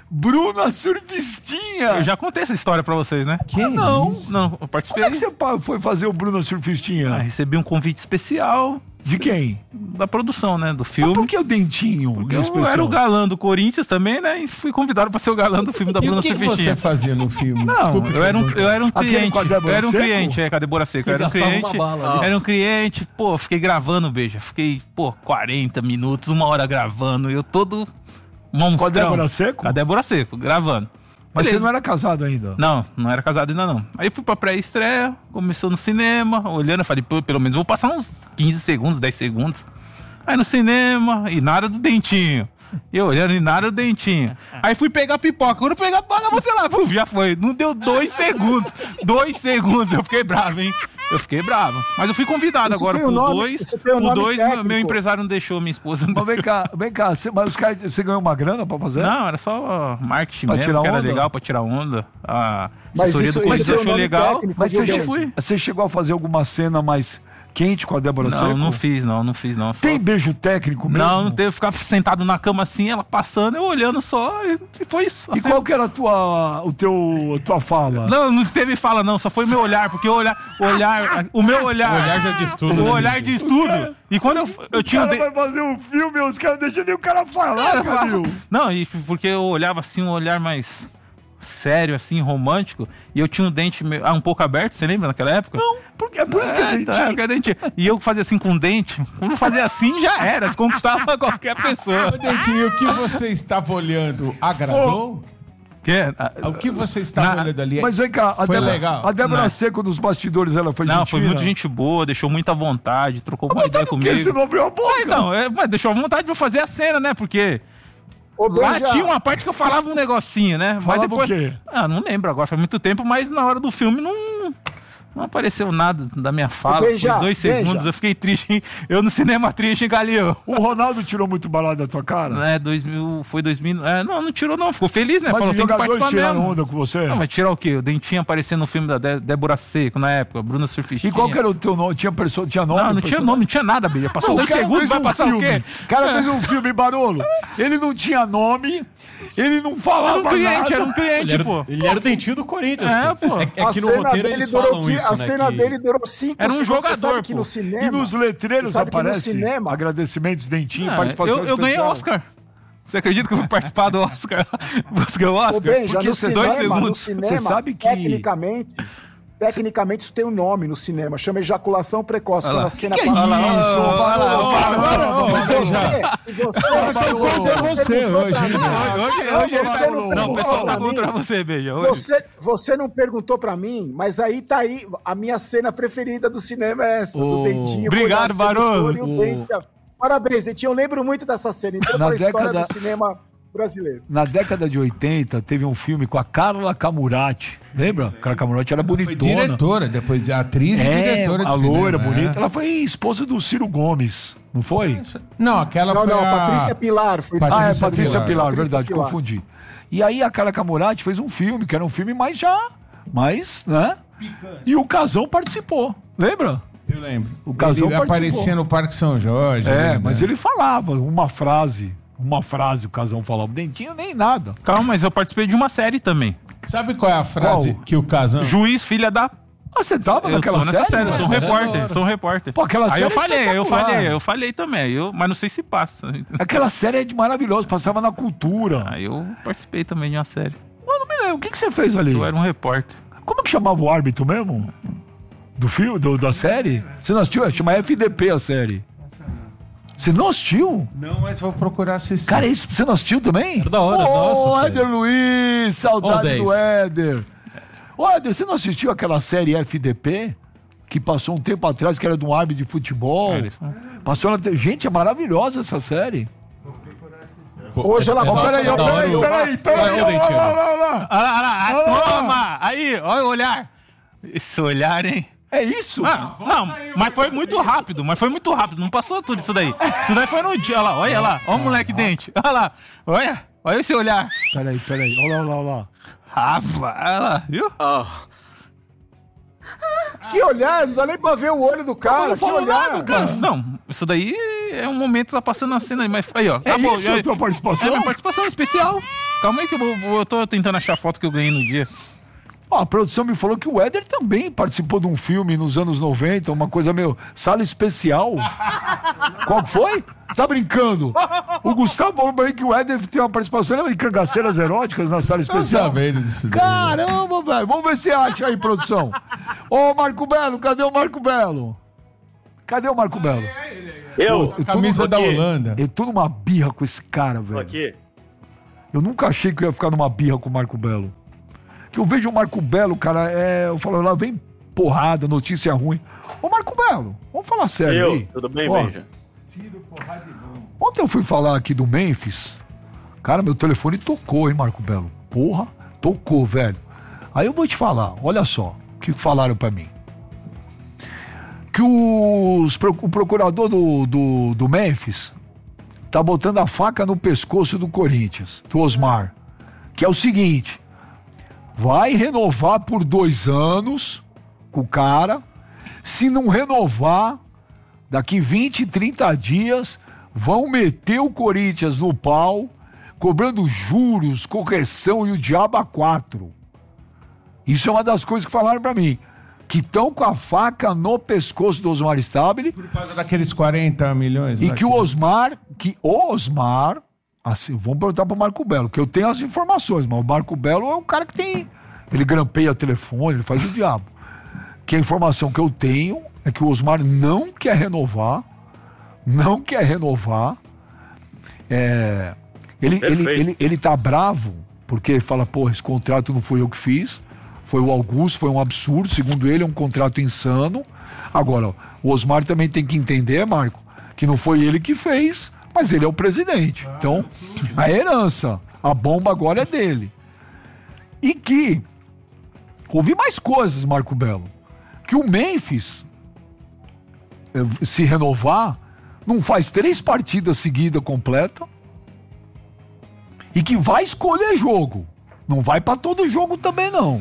Bruna Surfistinha. Eu já contei essa história pra vocês, né? Que Ah, não. isso? Não, eu participei. Como é que você pa- foi fazer o Bruna Surfistinha? Ah, recebi um convite especial De quem? da produção, né? Do Mas filme. por que o Dentinho? Porque em eu especial? era o galã do Corinthians também, né? E fui convidado pra ser o galã do filme da E Bruna o que, que Surfistinha. você fazia no filme? Não, Desculpe eu era, um, perguntar. eu era um Aquele cliente. com a Débora Eu era um Seco? cliente, é, com a Débora Seco. Eu era um gastava uma cliente. bala, Era um cliente, pô, fiquei gravando, beija. Fiquei, pô, quarenta minutos, uma hora gravando. Eu todo monstrão. Com a Débora Seco? Com a Débora Seco, gravando. Mas Beleza. você não era casado ainda? Não, não era casado ainda não. Aí fui pra pré-estreia, começou no cinema, olhando, eu falei, pô, pelo menos vou passar uns quinze segundos, dez segundos. Aí no cinema, e nada do Dentinho. Eu olhando, e nada do Dentinho. Aí fui pegar pipoca. Quando eu pegar a pipoca, você lá, puf, já foi. Não deu dois segundos. Dois segundos, eu fiquei bravo, hein? Eu fiquei bravo. Mas eu fui convidado Isso agora tem o pro nome- dois. isso tem o O nome dois, meu, técnico. meu empresário não deixou, minha esposa. Não, Mas vem cá, vem cá, você, mas os caras, você ganhou uma grana pra fazer? não era só marketing Pra mesmo, tirar que era onda? legal pra tirar onda. A Mas assessoria isso- do Corinthians isso tem o achou nome legal. técnico, Mas viu, você, eu Dentinho? che- fui. você chegou a fazer alguma cena mais quente com a Débora Seco? Não, não fiz não, não fiz não. Só- Tem beijo técnico mesmo? Não, não teve. Ficar sentado na cama assim, ela passando, eu olhando só, e foi isso. E Assim, qual que era a tua, o teu, a tua fala? Não, não teve fala não, só foi meu olhar, porque o olhar, o olhar, o meu olhar... O olhar já diz tudo, O né, olhar bicho? diz tudo. E quando eu, eu O tinha... um cara de- vai fazer um filme, os caras deixam nem o cara falar, Cara, Calil. Não, e porque eu olhava assim, um olhar mais sério, assim, romântico, e eu tinha um dente meio- ah, um pouco aberto, você lembra naquela época? Não, porque é por isso que é É, dentinho. tá, porque é dentinho. E eu fazia assim com o dente, quando fazia assim já era, se conquistava qualquer pessoa. Ô, Dentinho, o que você estava olhando agradou? Que é, O que você estava Na- olhando ali? Mas vem cá, a Foi Débora, legal. a Débora Não. Seco nos bastidores, ela foi Não, gente foi fina? muito gente boa, deixou muita vontade, trocou uma Mas ideia por que comigo. você não abriu a boca? Ah, então, é, mas deixou vontade pra fazer a cena, né? Porque Ô, lá Benja, tinha uma parte que eu falava um negocinho, né? Mas Falava depois. o quê? Ah, não lembro agora, faz muito tempo, mas na hora do filme não. Não apareceu nada da minha fala. Beija, Por dois beija. segundos, eu fiquei triste, hein? Eu no cinema triste, hein, Galil? O Ronaldo tirou muito barato da tua cara? É, dois mil, foi dois mil. É, não, não tirou, não. Ficou feliz, né? Mas Falou, os tem que jogadores participar tiraram mesmo. onda com você? Não, mas tirar o quê? O Dentinho aparecendo no filme da Dé- Débora Seco na época, Bruna Surfistinha. E qual que era o teu nome? Tinha, perso... tinha nome? Não, não tinha personagem? nome, não tinha nada, Beija. Passou Não, dois o cara segundos, fez vai um passar filme. o quê? O cara fez um filme, Barolo. Ele não tinha nome, ele não Era falava um cliente, nada. era um cliente, Ele era, pô. ele era o dentinho do Corinthians. É, pô. pô. É, é a que no cena roteiro dele eles durou falam que- isso, A né? cena que- dele durou cinco Era um segundos. Você jogador, sabe que pô. no cinema, E nos letreiros você sabe que no aparece cinema- agradecimentos, dentinho, Ah, participação eu, eu ganhei especial. Oscar. Você acredita que eu vou participar do Oscar? Você ganhou o Ô, Oscar? Benja, porque no você cinema, dois no segundos. cinema, Você sabe que- tecnicamente, tecnicamente isso tem um nome no cinema, chama ejaculação precoce. Olha Quando lá. a cena Que é passa- isso, Olha lá, Barolo? Agora, ô, Benja. E você, coisa é você hoje, hein, Hoje, hoje, Você hoje, não não, o pessoal tá perguntou pra contra mim. você, Beija. Hoje. Você, você não perguntou pra mim, mas aí tá aí, a minha cena preferida do cinema é essa, Ô, do Dentinho. obrigado, com o olhar Barolo. sedutor e o dente. Parabéns, Dentinho, eu lembro muito dessa cena, entrou Na pra história década- do cinema brasileiro. Na década de oitenta, teve um filme com a Carla Camurati. Lembra? A Carla Camurati era Foi bonitona. diretora, depois de atriz e É, diretora de a loira, cinema, bonita. é. Ela foi esposa do Ciro Gomes, não foi? Não, aquela Não, foi não, a... Patrícia Pilar. Foi Patrícia Ah, é, Patrícia Patrícia Pilar. Pilar, Patrícia verdade, Pilar. confundi. E aí a Carla Camurati fez um filme, que era um filme mais já, mais, né? E o Casão participou, lembra? Eu lembro. O Casão ele participou. aparecia no Parque São Jorge. É, né? mas ele falava uma frase, uma frase o Casão falava, dentinho nem nada. Calma, mas eu participei de uma série também. Sabe qual é a frase Qual? que o Casão... Juiz, filha da... Ah, você tava Eu naquela tô nessa série? série, eu sou um Essa série é repórter, da hora. sou um repórter. Pô, aquela Aí série eu é falei, eu espetacular. falei, eu falei também, eu, mas não sei se passa. Aquela série é de maravilhosa, passava na cultura. Aí eu participei também de uma série. Mano, me lembro, o que, que você fez ali? Eu era um repórter. Como que chamava o árbitro mesmo? Do filme, do, da série? Você não assistiu? Chama F D P a série. Você não assistiu? Não, mas vou procurar assistir. Cara, isso você não assistiu também? Era da hora, Ô, nossa, Éder sério. Luiz, saudade Ó, do dez. Éder. Ô, Éder, você não assistiu aquela série F D P? Que passou um tempo atrás, que era de um árbitro de futebol. É, Passou na... te- Gente, é maravilhosa essa série. Hoje ela É Ó, nossa, peraí, ó, da hora peraí, o- peraí, peraí. Olha o ó, dentinho. lá, lá, lá. Olha lá, olha lá, Ah. toma! Aí, olha o olhar. Esse olhar, hein? É isso? Não, não, mas foi muito rápido, mas foi muito rápido, não passou tudo isso daí. Isso daí foi no dia, olha lá, olha lá, olha o moleque dente, olha lá, olha, olha esse olhar. Peraí, peraí, olha lá, olha lá, olha lá. Rafa, olha lá, viu? Que olhar, não dá nem pra ver o olho do cara. não Que falou olhar. nada, cara. Não, isso daí é um momento que tá passando na cena aí, mas aí, ó. É acabou, isso já- a tua participação? É minha participação especial. Calma aí que eu, vou, eu tô tentando achar a foto que eu ganhei no dia. Ó, a produção me falou que o Éder também participou de um filme nos anos noventa, uma coisa meio sala especial. Qual que foi? Você tá brincando? O Gustavo falou pra mim que o Éder tem uma participação em cangaceiras eróticas na sala especial. sabendo disso daí, Caramba, velho. Vamos ver se acha aí, produção. Ô, Marco Belo, cadê o Marco Belo? Cadê o Marco Belo? Eu, Eu tô, Camisa numa, da Holanda. eu tô numa birra com esse cara, tô velho. aqui. Eu nunca achei que eu ia ficar numa birra com o Marco Belo. Que eu vejo o Marco Belo, cara, é, eu falo, lá vem porrada, notícia ruim. Ô, Marco Belo, vamos falar sério Eu, aí. tudo bem, Ó, Benja? Ontem eu fui falar aqui do Memphis. Cara, meu telefone tocou, hein, Marco Belo? Porra, tocou, velho. Aí eu vou te falar, olha só, o que falaram pra mim. Que os, o procurador do, do, do Memphis tá botando a faca no pescoço do Corinthians, do Osmar. Que é o seguinte, vai renovar por dois anos com o cara. Se não renovar, daqui vinte, trinta dias, vão meter o Corinthians no pau, cobrando juros, correção e o diabo a quatro. Isso é uma das coisas que falaram pra mim. Que estão com a faca no pescoço do Osmar Stabile. Por causa daqueles quarenta milhões. E lá que o Osmar, que o Osmar, assim, vamos perguntar pro Marco Belo, que eu tenho as informações, mas o Marco Belo é um cara que tem, ele grampeia telefone, ele faz o diabo. Que a informação que eu tenho é que o Osmar não quer renovar, não quer renovar, é, ele, ele, ele, ele tá bravo, porque ele fala, porra, esse contrato não foi eu que fiz, foi o Augusto, foi um absurdo, segundo ele é um contrato insano. Agora, o Osmar também tem que entender, Marco, que não foi ele que fez, mas ele é o presidente. Então, a herança, a bomba agora é dele. E que, ouvi mais coisas, Marco Belo, que o Memphis, se renovar, não faz três partidas seguidas completa e que vai escolher jogo. Não vai pra todo jogo também, não.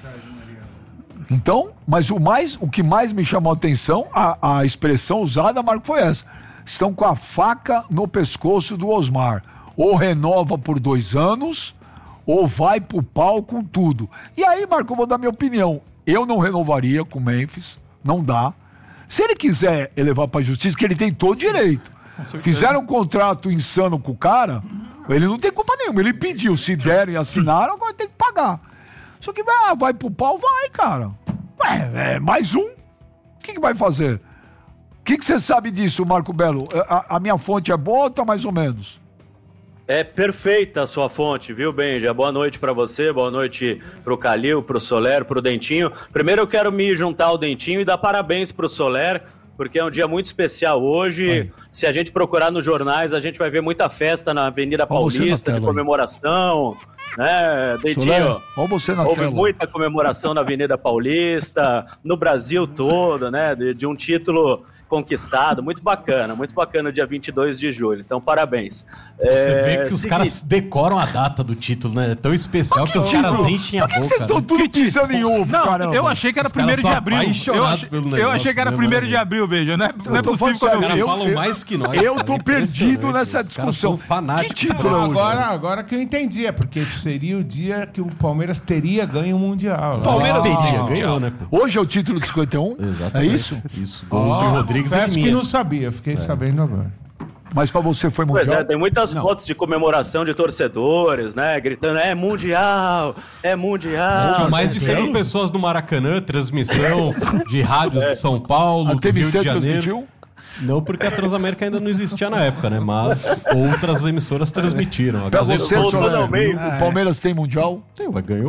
Então, mas o, mais, o que mais me chamou a atenção, a, a expressão usada, Marco, foi essa. Estão com a faca no pescoço do Osmar. Ou renova por dois anos, ou vai pro pau com tudo. E aí, Marco, eu vou dar minha opinião. Eu não renovaria com o Memphis, não dá. Se ele quiser elevar pra justiça, que ele tem todo direito. Fizeram um contrato insano com o cara, ele não tem culpa nenhuma. Ele pediu, se derem e assinaram, agora tem que pagar. Só que ah, vai pro pau, vai, cara. Ué, é mais um. O que, que vai fazer? O que, que você sabe disso, Marco Belo? A, a minha fonte é boa ou tá mais ou menos? É perfeita a sua fonte, viu, Benja? Boa noite pra você, boa noite pro Calil, pro Soler, pro Dentinho. Primeiro eu quero me juntar ao Dentinho e dar parabéns pro Soler, porque é um dia muito especial hoje. Aí. Se a gente procurar nos jornais, a gente vai ver muita festa na Avenida Paulista, de comemoração, né, Dentinho? Olha você na Houve tela. muita comemoração na Avenida Paulista, no Brasil todo, né, de, de um título conquistado, muito bacana, muito bacana o dia vinte e dois de julho, então parabéns. Você é, vê que os seguinte... caras decoram a data do título, né? É tão especial que, que os caras enchem a boca. Por que vocês estão tudo pisando em ovo, não, caramba? Eu achei que era primeiro de abril. Eu achei, eu achei que era primeiro de abril, Benja, né? Não é possível que os caras falam eu, mais que nós. Eu tô é perdido nessa discussão. Que título é hoje? Agora, agora que eu entendi, é porque seria o dia que o Palmeiras teria ganho o Mundial. Palmeiras ah, teria ganhou, né? Pô? Hoje é o título de cinquenta e um? Exatamente. É isso? Isso. Gols de Rodrigues e Parece que Minha. não sabia, fiquei é. sabendo agora. Mas pra você foi mundial? Pois é, tem muitas não. fotos de comemoração de torcedores, né? Gritando, é mundial, é mundial. Tinha mais de cem mil pessoas no Maracanã, transmissão de rádios é. de São Paulo, a do T V C Rio de Janeiro. Transmitiu? Não, porque a Transamérica ainda não existia na época, né? Mas outras emissoras transmitiram. A pra Gazeta você, Soler, meio. o Palmeiras tem mundial? Tem, mas ganhou.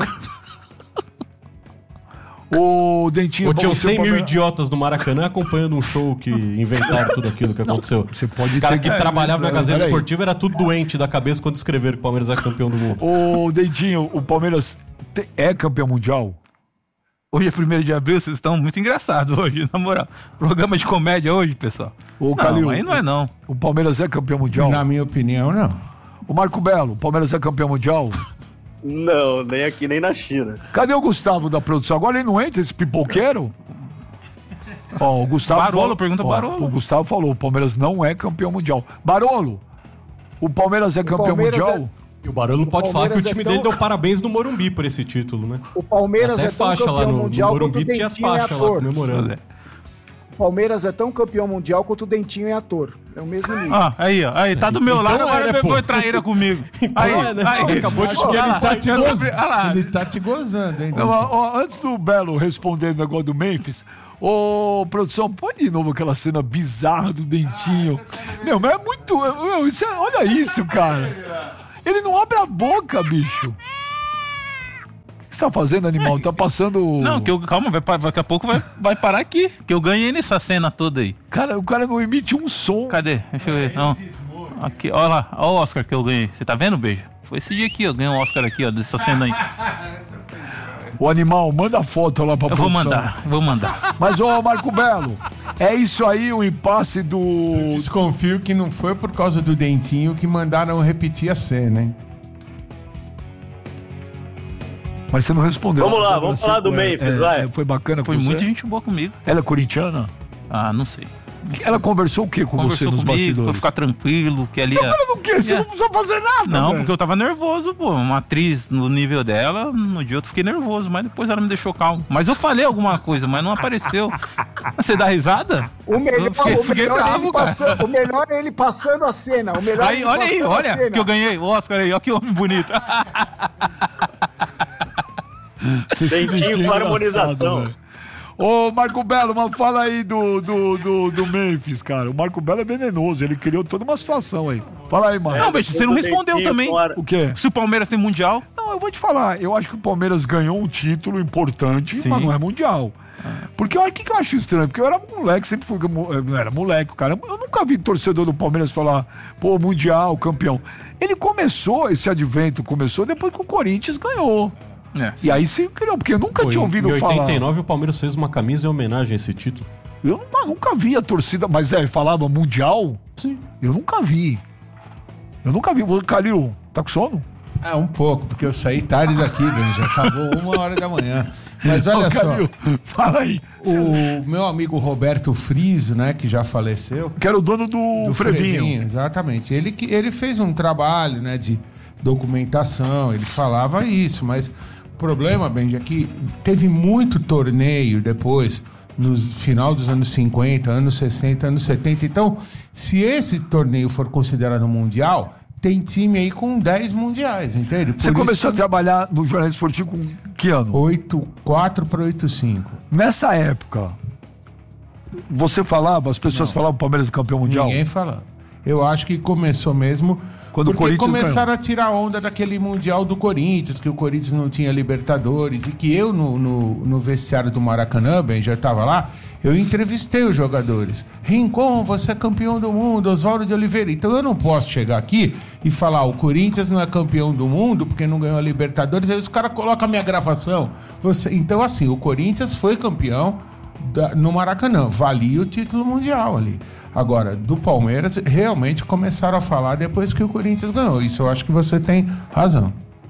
O Dentinho... Ou tinham cem mil Palmeiras... idiotas no Maracanã acompanhando um show que inventaram tudo aquilo que aconteceu. Você pode Os caras ter... que trabalhavam na Gazeta Peraí. Esportiva era tudo doente da cabeça quando escreveram que o Palmeiras é campeão do mundo. O Dentinho, o Palmeiras te... é campeão mundial? Hoje é primeiro de abril, vocês estão muito engraçados hoje, na moral. Programa de comédia hoje, pessoal. O Calil, aí não é não. O Palmeiras é campeão mundial? Na minha opinião, não. O Marco Belo, o Palmeiras é campeão mundial? Não, nem aqui, nem na China. Cadê o Gustavo da produção? Agora ele não entra, esse pipoqueiro? Ó, o Gustavo Barolo, falou, pergunta ó, Barolo. O Gustavo falou, o Palmeiras não é campeão mundial. Barolo, o Palmeiras é O campeão Palmeiras mundial? E o Barolo pode falar que o time é tão... dele deu parabéns no Morumbi por esse título, né? O Palmeiras até é tão faixa campeão lá no, mundial no Morumbi, quanto o tinha Dentinho é faixa lá ator. comemorando. O Palmeiras é tão campeão mundial quanto o Dentinho é ator. É o mesmo nível. Ah, aí, ó. Aí, tá do meu lado, Então agora é, pegou pô. traíra comigo. Então aí, é, né? aí, Acabou de Acho que olha ele lá. tá te Olha gozando. lá. Ele tá te gozando, hein? Não, ó, ó, antes do Belo responder o negócio do Memphis, ô, produção, põe de novo aquela cena bizarra do Dentinho. Não, mas é muito... meu, isso é- olha isso, cara. Ele não abre a boca, bicho. O que você tá fazendo, animal? Tá passando... Não, que eu, calma, vai, pa- daqui a pouco vai, vai parar aqui. Que eu ganhei nessa cena toda aí. Cara, o cara não emite um som. Cadê? Deixa eu ver. Não. Aqui, olha lá. Olha o Oscar que eu ganhei. Você tá vendo, Beijo? Foi esse dia aqui, eu ganhei um Oscar aqui, ó, dessa cena aí. O animal, manda foto lá pra Eu vou produção. mandar, vou mandar. Mas, ô, Marco Belo, é isso aí o impasse do... Desconfio que não foi por causa do Dentinho que mandaram repetir a cena, hein? Mas você não respondeu. Vamos lá, Débora vamos falar do Seco, é, Memphis, é, vai. é, Foi bacana Foi com muita você? gente boa comigo. Ela é corintiana? Ah, não sei. Ela conversou o que com Conversou você nos comigo, pra eu bastidores? ficar tranquilo, que ali... Não, cara, não quer, você É. não precisa fazer nada, Não, velho. porque eu tava nervoso, pô. Uma atriz no nível dela, no dia eu fiquei nervoso, mas depois ela me deixou calmo. Mas eu falei alguma coisa, mas não apareceu. Você dá risada? O melhor, Eu fiquei- o fiquei melhor é bravo, ele cara. passando, o melhor é ele passando a cena. O melhor é Aí, ele olha aí, passando a olha, cena. que eu ganhei o Oscar aí, olha que homem bonito. Você se Dentinho sentiu com harmonização. velho. Ô, Marco Belo, mas fala aí do, do, do, do Memphis, cara. O Marco Belo é venenoso, ele criou toda uma situação aí. Fala aí, mano. Não, bicho, você não respondeu Dentinho também. com ar- O quê? Se o Palmeiras tem mundial, Não, eu vou te falar. Eu acho que o Palmeiras ganhou um título importante, Sim. mas não é mundial. Porque olha o que, que eu acho estranho. Porque eu era moleque, sempre fui. Eu era moleque, cara. Eu nunca vi torcedor do Palmeiras falar, pô, mundial, campeão. Ele começou, esse advento começou depois que o Corinthians ganhou. é. E aí se criou, porque eu nunca Pô, tinha em- ouvido em falar. oitenta e nove o Palmeiras fez uma camisa em homenagem a esse título. Eu nu- nunca vi a torcida, mas é, falava mundial? Sim. Eu nunca vi. Eu nunca vi. Ô, Calil, tá com sono? Ah, um pouco, porque eu saí tarde daqui, bem, já acabou uma hora da manhã. Mas olha Ô, só, Calil, fala aí. o meu amigo Roberto Friso, né, que já faleceu, Que era o dono do, do Frevinho. exatamente. Ele, que- ele fez um trabalho, né, de documentação, ele falava isso, mas o problema, Benji, é que teve muito torneio depois, no final dos anos cinquenta, anos sessenta, anos setenta. Então, se esse torneio for considerado mundial, tem time aí com dez mundiais, entende? Por Você isso começou a que- trabalhar no jornalismo esportivo com que ano? oito quatro para oito cinco. Nessa época, você falava, as pessoas falavam o Palmeiras é campeão mundial? Ninguém falando. Eu acho que começou mesmo Quando o porque Corinthians começaram a tirar onda daquele Mundial do Corinthians, que o Corinthians não tinha Libertadores, e que eu, no, no, no vestiário do Maracanã, bem, já estava lá, eu entrevistei os jogadores. Rincon, você é campeão do mundo, Oswaldo de Oliveira. Então eu não posso chegar aqui e falar, o Corinthians não é campeão do mundo porque não ganhou a Libertadores, aí os caras colocam a minha gravação. Você... Então, assim, o Corinthians foi campeão da- no Maracanã, valia o título mundial ali. Agora, do Palmeiras, realmente começaram a falar depois que o Corinthians ganhou. Isso eu acho que você tem razão.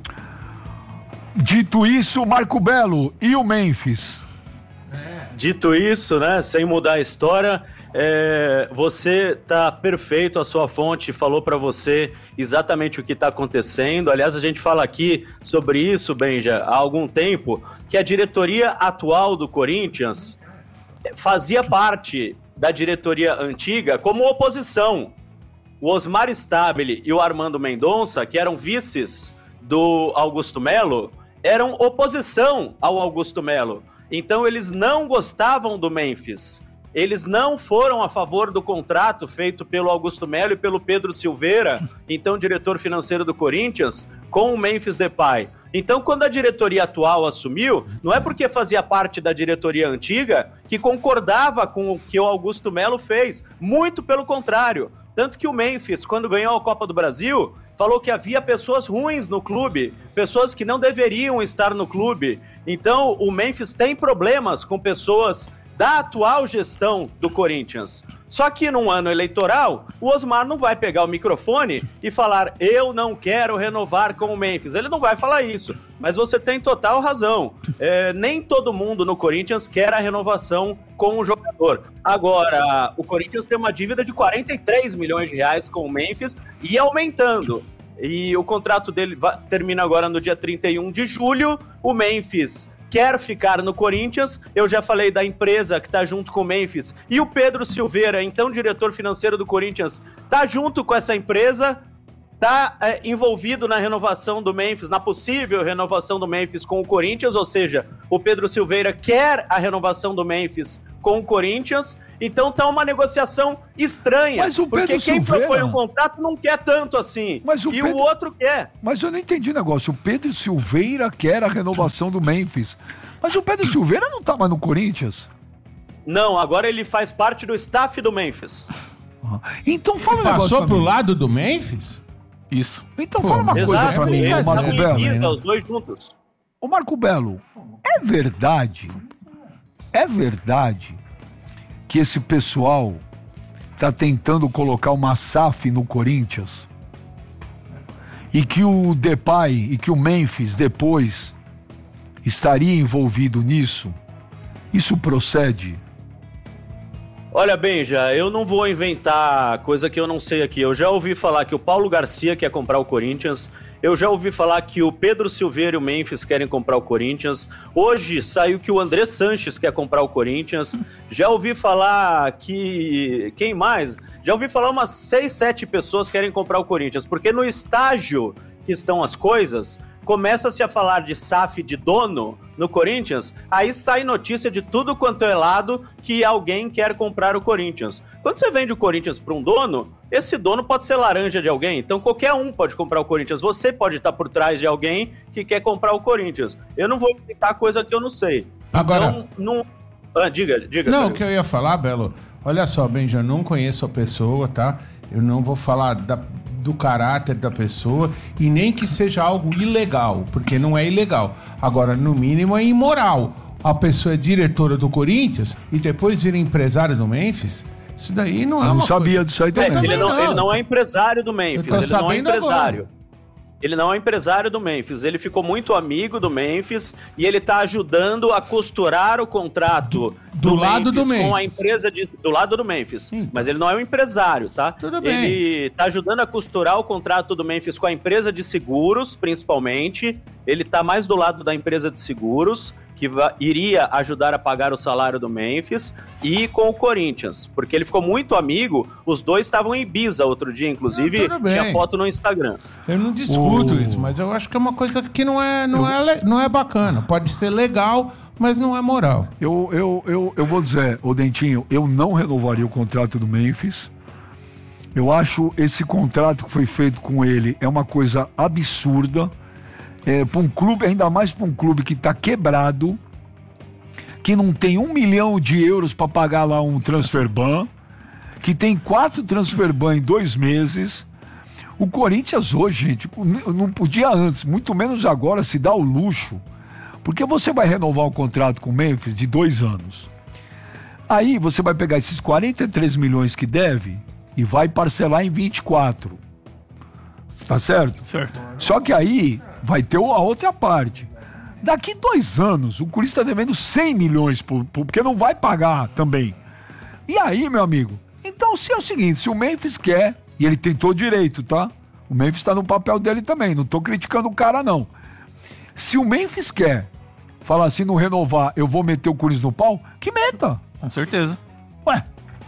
Dito isso, Marco Belo e o Memphis. Dito isso, né, sem mudar a história, é, você tá perfeito, a sua fonte falou para você exatamente o que está acontecendo. Aliás, a gente fala aqui sobre isso, Benja, há algum tempo, que a diretoria atual do Corinthians fazia parte da diretoria antiga como oposição. O Osmar Stabile e o Armando Mendonça, que eram vices do Augusto Melo, eram oposição ao Augusto Melo. Então eles não gostavam do Memphis. Eles não foram a favor do contrato feito pelo Augusto Melo e pelo Pedro Silveira, então diretor financeiro do Corinthians, com o Memphis Depay. Então, quando a diretoria atual assumiu, não é porque fazia parte da diretoria antiga que concordava com o que o Augusto Melo fez. Muito pelo contrário. Tanto que o Memphis, quando ganhou a Copa do Brasil, falou que havia pessoas ruins no clube, pessoas que não deveriam estar no clube. Então, o Memphis tem problemas com pessoas da atual gestão do Corinthians. Só que num ano eleitoral, o Osmar não vai pegar o microfone e falar, eu não quero renovar com o Memphis. Ele não vai falar isso, mas você tem total razão. É, nem todo mundo no Corinthians quer a renovação com o jogador. Agora, o Corinthians tem uma dívida de quarenta e três milhões de reais com o Memphis e aumentando. e o contrato dele vai, termina agora no dia trinta e um de julho. O Memphis quer ficar no Corinthians. Eu já falei da empresa que está junto com o Memphis. E o Pedro Silveira, então diretor financeiro do Corinthians, está junto com essa empresa, está é, envolvido na renovação do Memphis, na possível renovação do Memphis com o Corinthians, ou seja, o Pedro Silveira quer a renovação do Memphis com o Corinthians, então tá uma negociação estranha. Mas o Pedro porque quem Silveira... propõe o contrato não quer tanto assim, Mas o e Pedro... o outro quer. Mas eu não entendi o negócio. O Pedro Silveira quer a renovação do Memphis. Mas o Pedro Silveira não tá mais no Corinthians? Não, agora ele faz parte do staff do Memphis. Então fala um negócio Passou pra pro mim. lado do Memphis? Isso. Então fala uma coisa Exato, pra mim, eles ô Marco estavam em Belo. Ibiza, os dois juntos. Ô Marco Belo, é verdade, é verdade que esse pessoal tá tentando colocar uma S A F no Corinthians? E que o Depay e que o Memphis depois estaria envolvido nisso? Isso procede? Olha, Benja, eu não vou inventar coisa que eu não sei aqui. Eu já ouvi falar que o Paulo Garcia quer comprar o Corinthians. Eu já ouvi falar que o Pedro Silveira e o Memphis querem comprar o Corinthians. Hoje saiu que o André Sanches quer comprar o Corinthians. Já ouvi falar que... Quem mais? Já ouvi falar umas seis, sete pessoas querem comprar o Corinthians. Porque no estágio que estão as coisas, começa-se a falar de S A F de dono no Corinthians, aí sai notícia de tudo quanto é lado que alguém quer comprar o Corinthians. Quando você vende o Corinthians para um dono, esse dono pode ser laranja de alguém, então qualquer um pode comprar o Corinthians. Você pode estar por trás de alguém que quer comprar o Corinthians. Eu não vou explicar coisa que eu não sei. Agora... Então, não... Ah, diga, diga. Não, o diga. que eu ia falar, Belo, olha só, Benja, eu não conheço a pessoa, tá? Eu não vou falar da, do caráter da pessoa e nem que seja algo ilegal, porque não é ilegal. Agora, no mínimo, é imoral. A pessoa é diretora do Corinthians e depois vira empresária do Memphis. Isso daí não é Eu não uma sabia coisa... disso aí É, também. ele, não, não. ele não é empresário do Eu Memphis, tô ele não é sabendo empresário. agora. Ele não é empresário do Memphis, ele ficou muito amigo do Memphis e ele tá ajudando a costurar o contrato Do- do lado do com a Memphis. empresa de, do lado do Memphis. Sim. Mas ele não é um empresário, tá? Tudo bem. Ele tá ajudando a costurar o contrato do Memphis com a empresa de seguros, principalmente. Ele tá mais do lado da empresa de seguros, que va- iria ajudar a pagar o salário do Memphis, e com o Corinthians, porque ele ficou muito amigo. Os dois estavam em Ibiza outro dia, inclusive, Ah, tudo bem. tinha foto no Instagram. Eu não discuto O- isso, mas eu acho que é uma coisa que não é, não, é, le- não é bacana. Pode ser legal, mas não é moral. Eu, eu, eu, eu vou dizer, ô Dentinho, eu não renovaria o contrato do Memphis. Eu acho esse contrato que foi feito com ele é uma coisa absurda. É, para um clube, ainda mais para um clube que está quebrado, que não tem um milhão de euros para pagar lá um transfer ban, que tem quatro transfer ban em dois meses. O Corinthians hoje, gente, não podia antes, muito menos agora, se dá o luxo, porque você vai renovar o contrato com o Memphis de dois anos. Aí você vai pegar esses quarenta e três milhões que deve e vai parcelar em vinte e quatro. Tá certo? Certo. Só que aí vai ter a outra parte. Daqui dois anos, o Corinthians está devendo cem milhões, por, por, porque não vai pagar também. E aí, meu amigo? Então, se é o seguinte, se o Memphis quer, e ele tem todo direito, tá? O Memphis está no papel dele também, não tô criticando o cara, não. Se o Memphis quer falar assim, não renovar, eu vou meter o Corinthians no pau, que meta. Com certeza. Ué,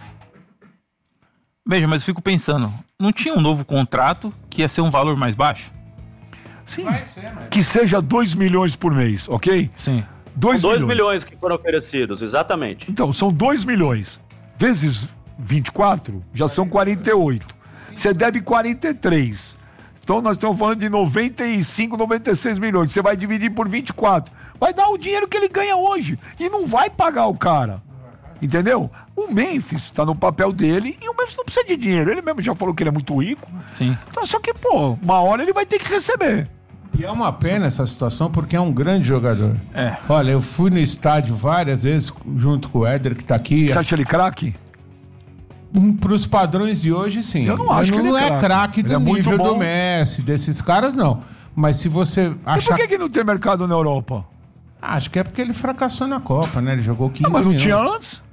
Veja, mas eu fico pensando, não tinha um novo contrato que ia ser um valor mais baixo? sim. Que seja dois milhões por mês, ok? Sim. dois dois milhões que foram oferecidos, exatamente. Então, são dois milhões. Vezes vinte e quatro, já são quarenta e oito. Você deve quarenta e três. Então, nós estamos falando de noventa e cinco, noventa e seis milhões. Você vai dividir por vinte e quatro. Vai dar o dinheiro que ele ganha hoje. E não vai pagar o cara. Entendeu? O Memphis está no papel dele e o Memphis não precisa de dinheiro. Ele mesmo já falou que ele é muito rico. Sim. Então, só que, pô, uma hora ele vai ter que receber. E é uma pena essa situação porque é um grande jogador. É. Olha, eu fui no estádio várias vezes junto com o Éder, que tá aqui. Você acha ele craque? Para os padrões de hoje, sim. Eu não acho que ele não é é craque. craque Ele do é muito nível bom. do Messi, desses caras, não. Mas se você E achar... por que, que não tem mercado na Europa? Ah, acho que é porque ele fracassou na Copa, né? Ele jogou quinze Ah, mas não minutos. tinha antes?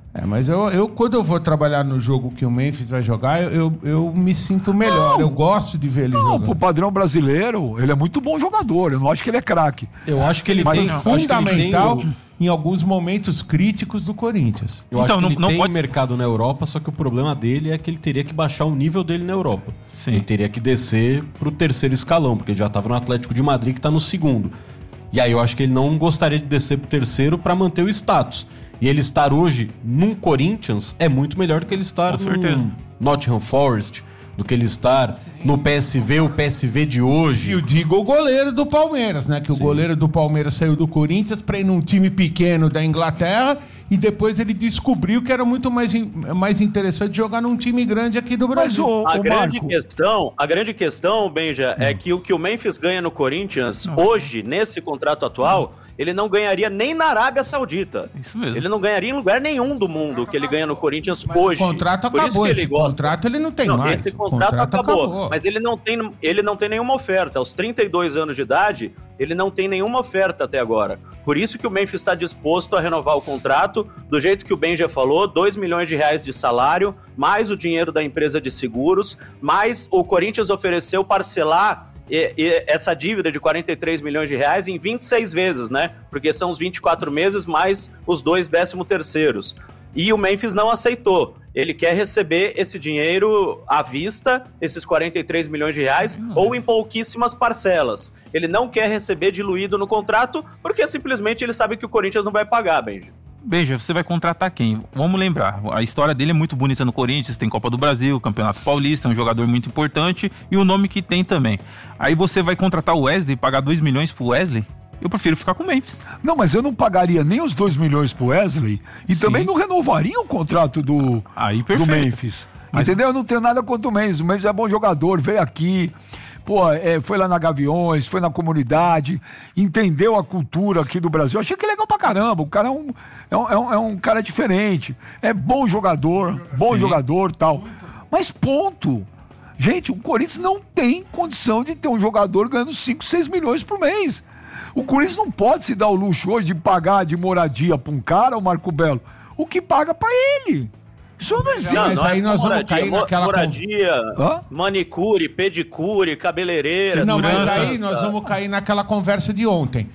É, mas eu, eu, quando eu vou trabalhar no jogo que o Memphis vai jogar, eu, eu, eu me sinto melhor. Não, eu gosto de ver ele não, jogando. Pro padrão brasileiro, ele é muito bom jogador. Eu não acho que ele é craque. Eu acho que ele Mas tem é acho que ele fundamental tem o- em alguns momentos críticos do Corinthians. Eu Então, acho que não- ele não tem pode- mercado na Europa, só que o problema dele é que ele teria que baixar o nível dele na Europa. Sim. Ele teria que descer pro terceiro escalão, porque ele já estava no Atlético de Madrid, que tá no segundo. E aí eu acho que ele não gostaria de descer pro terceiro para manter o status. E ele estar hoje num Corinthians é muito melhor do que ele estar Com certeza. no Nottingham Forest, do que ele estar no P S V, o P S V de hoje. E eu digo o goleiro do Palmeiras, né? Que o goleiro do Palmeiras saiu do Corinthians pra ir num time pequeno da Inglaterra e depois ele descobriu que era muito mais, in- mais interessante jogar num time grande aqui do Mas Brasil. o, A o grande Marco... questão, a grande questão, Benja, é que o que o Memphis ganha no Corinthians, hoje, nesse contrato atual, ele não ganharia nem na Arábia Saudita. Isso mesmo. Ele não ganharia em lugar nenhum do mundo que ele ganha no Corinthians Mas hoje. o contrato Por isso acabou. que ele Esse gosta. contrato ele não tem Não, mais. esse O contrato, acabou, acabou. mas ele não, tem, ele não tem nenhuma oferta. Aos trinta e dois anos de idade, ele não tem nenhuma oferta até agora. Por isso que o Memphis está disposto a renovar o contrato, do jeito que o Ben já falou, dois milhões de reais de salário, mais o dinheiro da empresa de seguros, mais o Corinthians ofereceu parcelar e, e essa dívida de quarenta e três milhões de reais em vinte e seis vezes, né? Porque são os vinte e quatro meses mais os dois décimo terceiros. E o Memphis não aceitou. Ele quer receber esse dinheiro à vista, esses quarenta e três milhões de reais, ou em pouquíssimas parcelas. Ele não quer receber diluído no contrato, porque simplesmente ele sabe que o Corinthians não vai pagar, Benji. Beija, você vai contratar quem? Vamos lembrar, a história dele é muito bonita no Corinthians, tem Copa do Brasil, Campeonato Paulista, é um jogador muito importante e o nome que tem também. Aí você vai contratar o Wesley, pagar dois milhões pro Wesley? Eu prefiro ficar com o Memphis. Não, mas eu não pagaria nem os dois milhões pro Wesley e Sim. também não renovaria o contrato do, Aí, do perfeito. Memphis. Mas- Entendeu? Eu não tenho nada contra o Memphis. O Memphis é bom jogador, veio aqui, pô, é, foi lá na Gaviões, foi na comunidade, entendeu a cultura aqui do Brasil. Achei que é legal pra caramba. O cara é um, é um, é um, é um cara diferente. É bom jogador, bom Sim. jogador tal. Mas ponto. Gente, o Corinthians não tem condição de ter um jogador ganhando cinco, seis milhões por mês. O Corinthians não pode se dar o luxo hoje de pagar de moradia pra um cara, o Marco Belo, o que paga pra ele. Isso não existe. Não, mas aí é nós vamos moradia, cair mo- naquela Moradia, Hã? manicure, pedicure, cabeleireira. Não, mas segurança. aí nós vamos cair naquela conversa de ontem.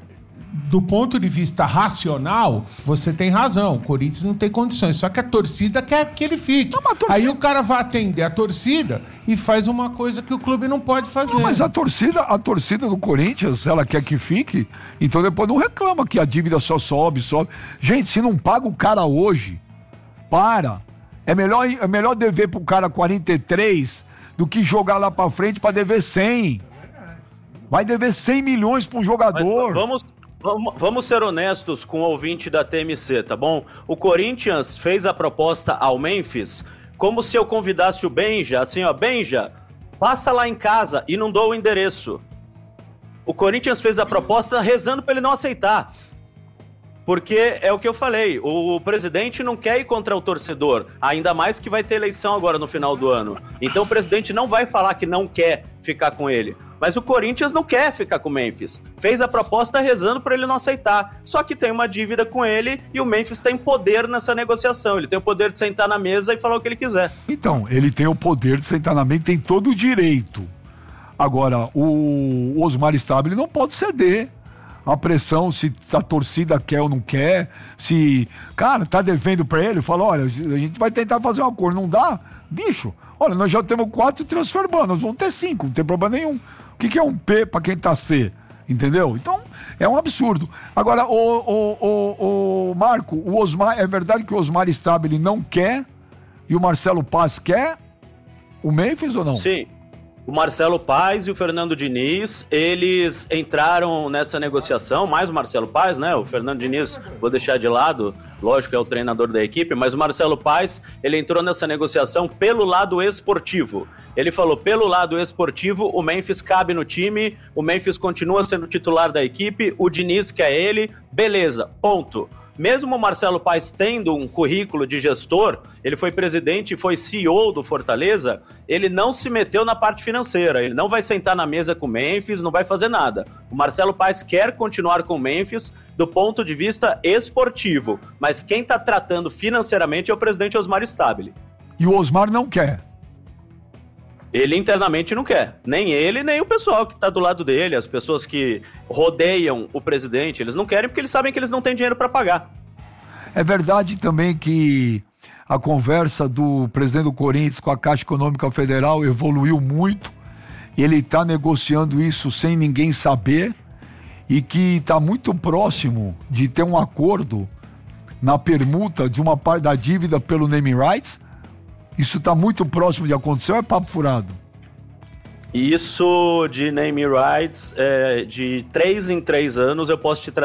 Do ponto de vista racional, você tem razão. O Corinthians não tem condições. Só que a torcida quer que ele fique. Não, mas a torcida- Aí o cara vai atender a torcida e faz uma coisa que o clube não pode fazer. Não, mas a torcida, a torcida do Corinthians, ela quer que fique, então depois não reclama que a dívida só sobe, sobe. Gente, se não paga o cara hoje, para. É melhor, é melhor dever pro cara quarenta e três do que jogar lá pra frente pra dever cem. Vai dever cem milhões pra um Mas jogador. vamos, vamos, vamos ser honestos com o ouvinte da T M C, tá bom? O Corinthians fez a proposta ao Memphis como se eu convidasse o Benja, assim, ó, Benja, passa lá em casa e não dou o endereço. O Corinthians fez a proposta rezando pra ele não aceitar. Porque é o que eu falei, o presidente não quer ir contra o torcedor, ainda mais que vai ter eleição agora no final do ano. Então o presidente não vai falar que não quer ficar com ele. Mas o Corinthians não quer ficar com o Memphis. Fez a proposta rezando para ele não aceitar. Só que tem uma dívida com ele e o Memphis tem poder nessa negociação. Ele tem o poder de sentar na mesa e falar o que ele quiser. Então, ele tem o poder de sentar na mesa, tem todo o direito. Agora, o Osmar Stabile não pode ceder a pressão, se a torcida quer ou não quer, se, cara, tá devendo pra ele, fala, olha, a gente vai tentar fazer um acordo, não dá? Bicho, olha, nós já temos quatro transfer ban, nós vamos ter cinco, não tem problema nenhum. O que, que é um P pra quem tá C? Entendeu? Então, é um absurdo. Agora, o, o, o, o Marco, o Osmar, é verdade que o Osmar Stabile não quer e o Marcelo Paz quer o Memphis ou não? Sim. O Marcelo Paz e o Fernando Diniz, eles entraram nessa negociação, mais o Marcelo Paz, né? O Fernando Diniz, vou deixar de lado, lógico que é o treinador da equipe, mas o Marcelo Paz, ele entrou nessa negociação pelo lado esportivo. Ele falou, pelo lado esportivo, o Memphis cabe no time, o Memphis continua sendo titular da equipe, o Diniz quer ele, beleza, ponto. mesmo o Marcelo Paes tendo um currículo de gestor, ele foi presidente e foi C E O do Fortaleza, ele não se meteu na parte financeira, ele não vai sentar na mesa com o Memphis, não vai fazer nada. O Marcelo Paes quer continuar com o Memphis do ponto de vista esportivo, mas quem está tratando financeiramente é o presidente Osmar Stabile. E o Osmar não quer. Ele internamente não quer, nem ele, nem o pessoal que está do lado dele, as pessoas que rodeiam o presidente, eles não querem porque eles sabem que eles não têm dinheiro para pagar. É verdade também que a conversa do presidente do Corinthians com a Caixa Econômica Federal evoluiu muito, ele está negociando isso sem ninguém saber e que está muito próximo de ter um acordo na permuta de uma parte da dívida pelo naming rights. Isso está muito próximo de acontecer ou é papo furado? Isso de naming rights, é, de três em três anos eu posso te trazer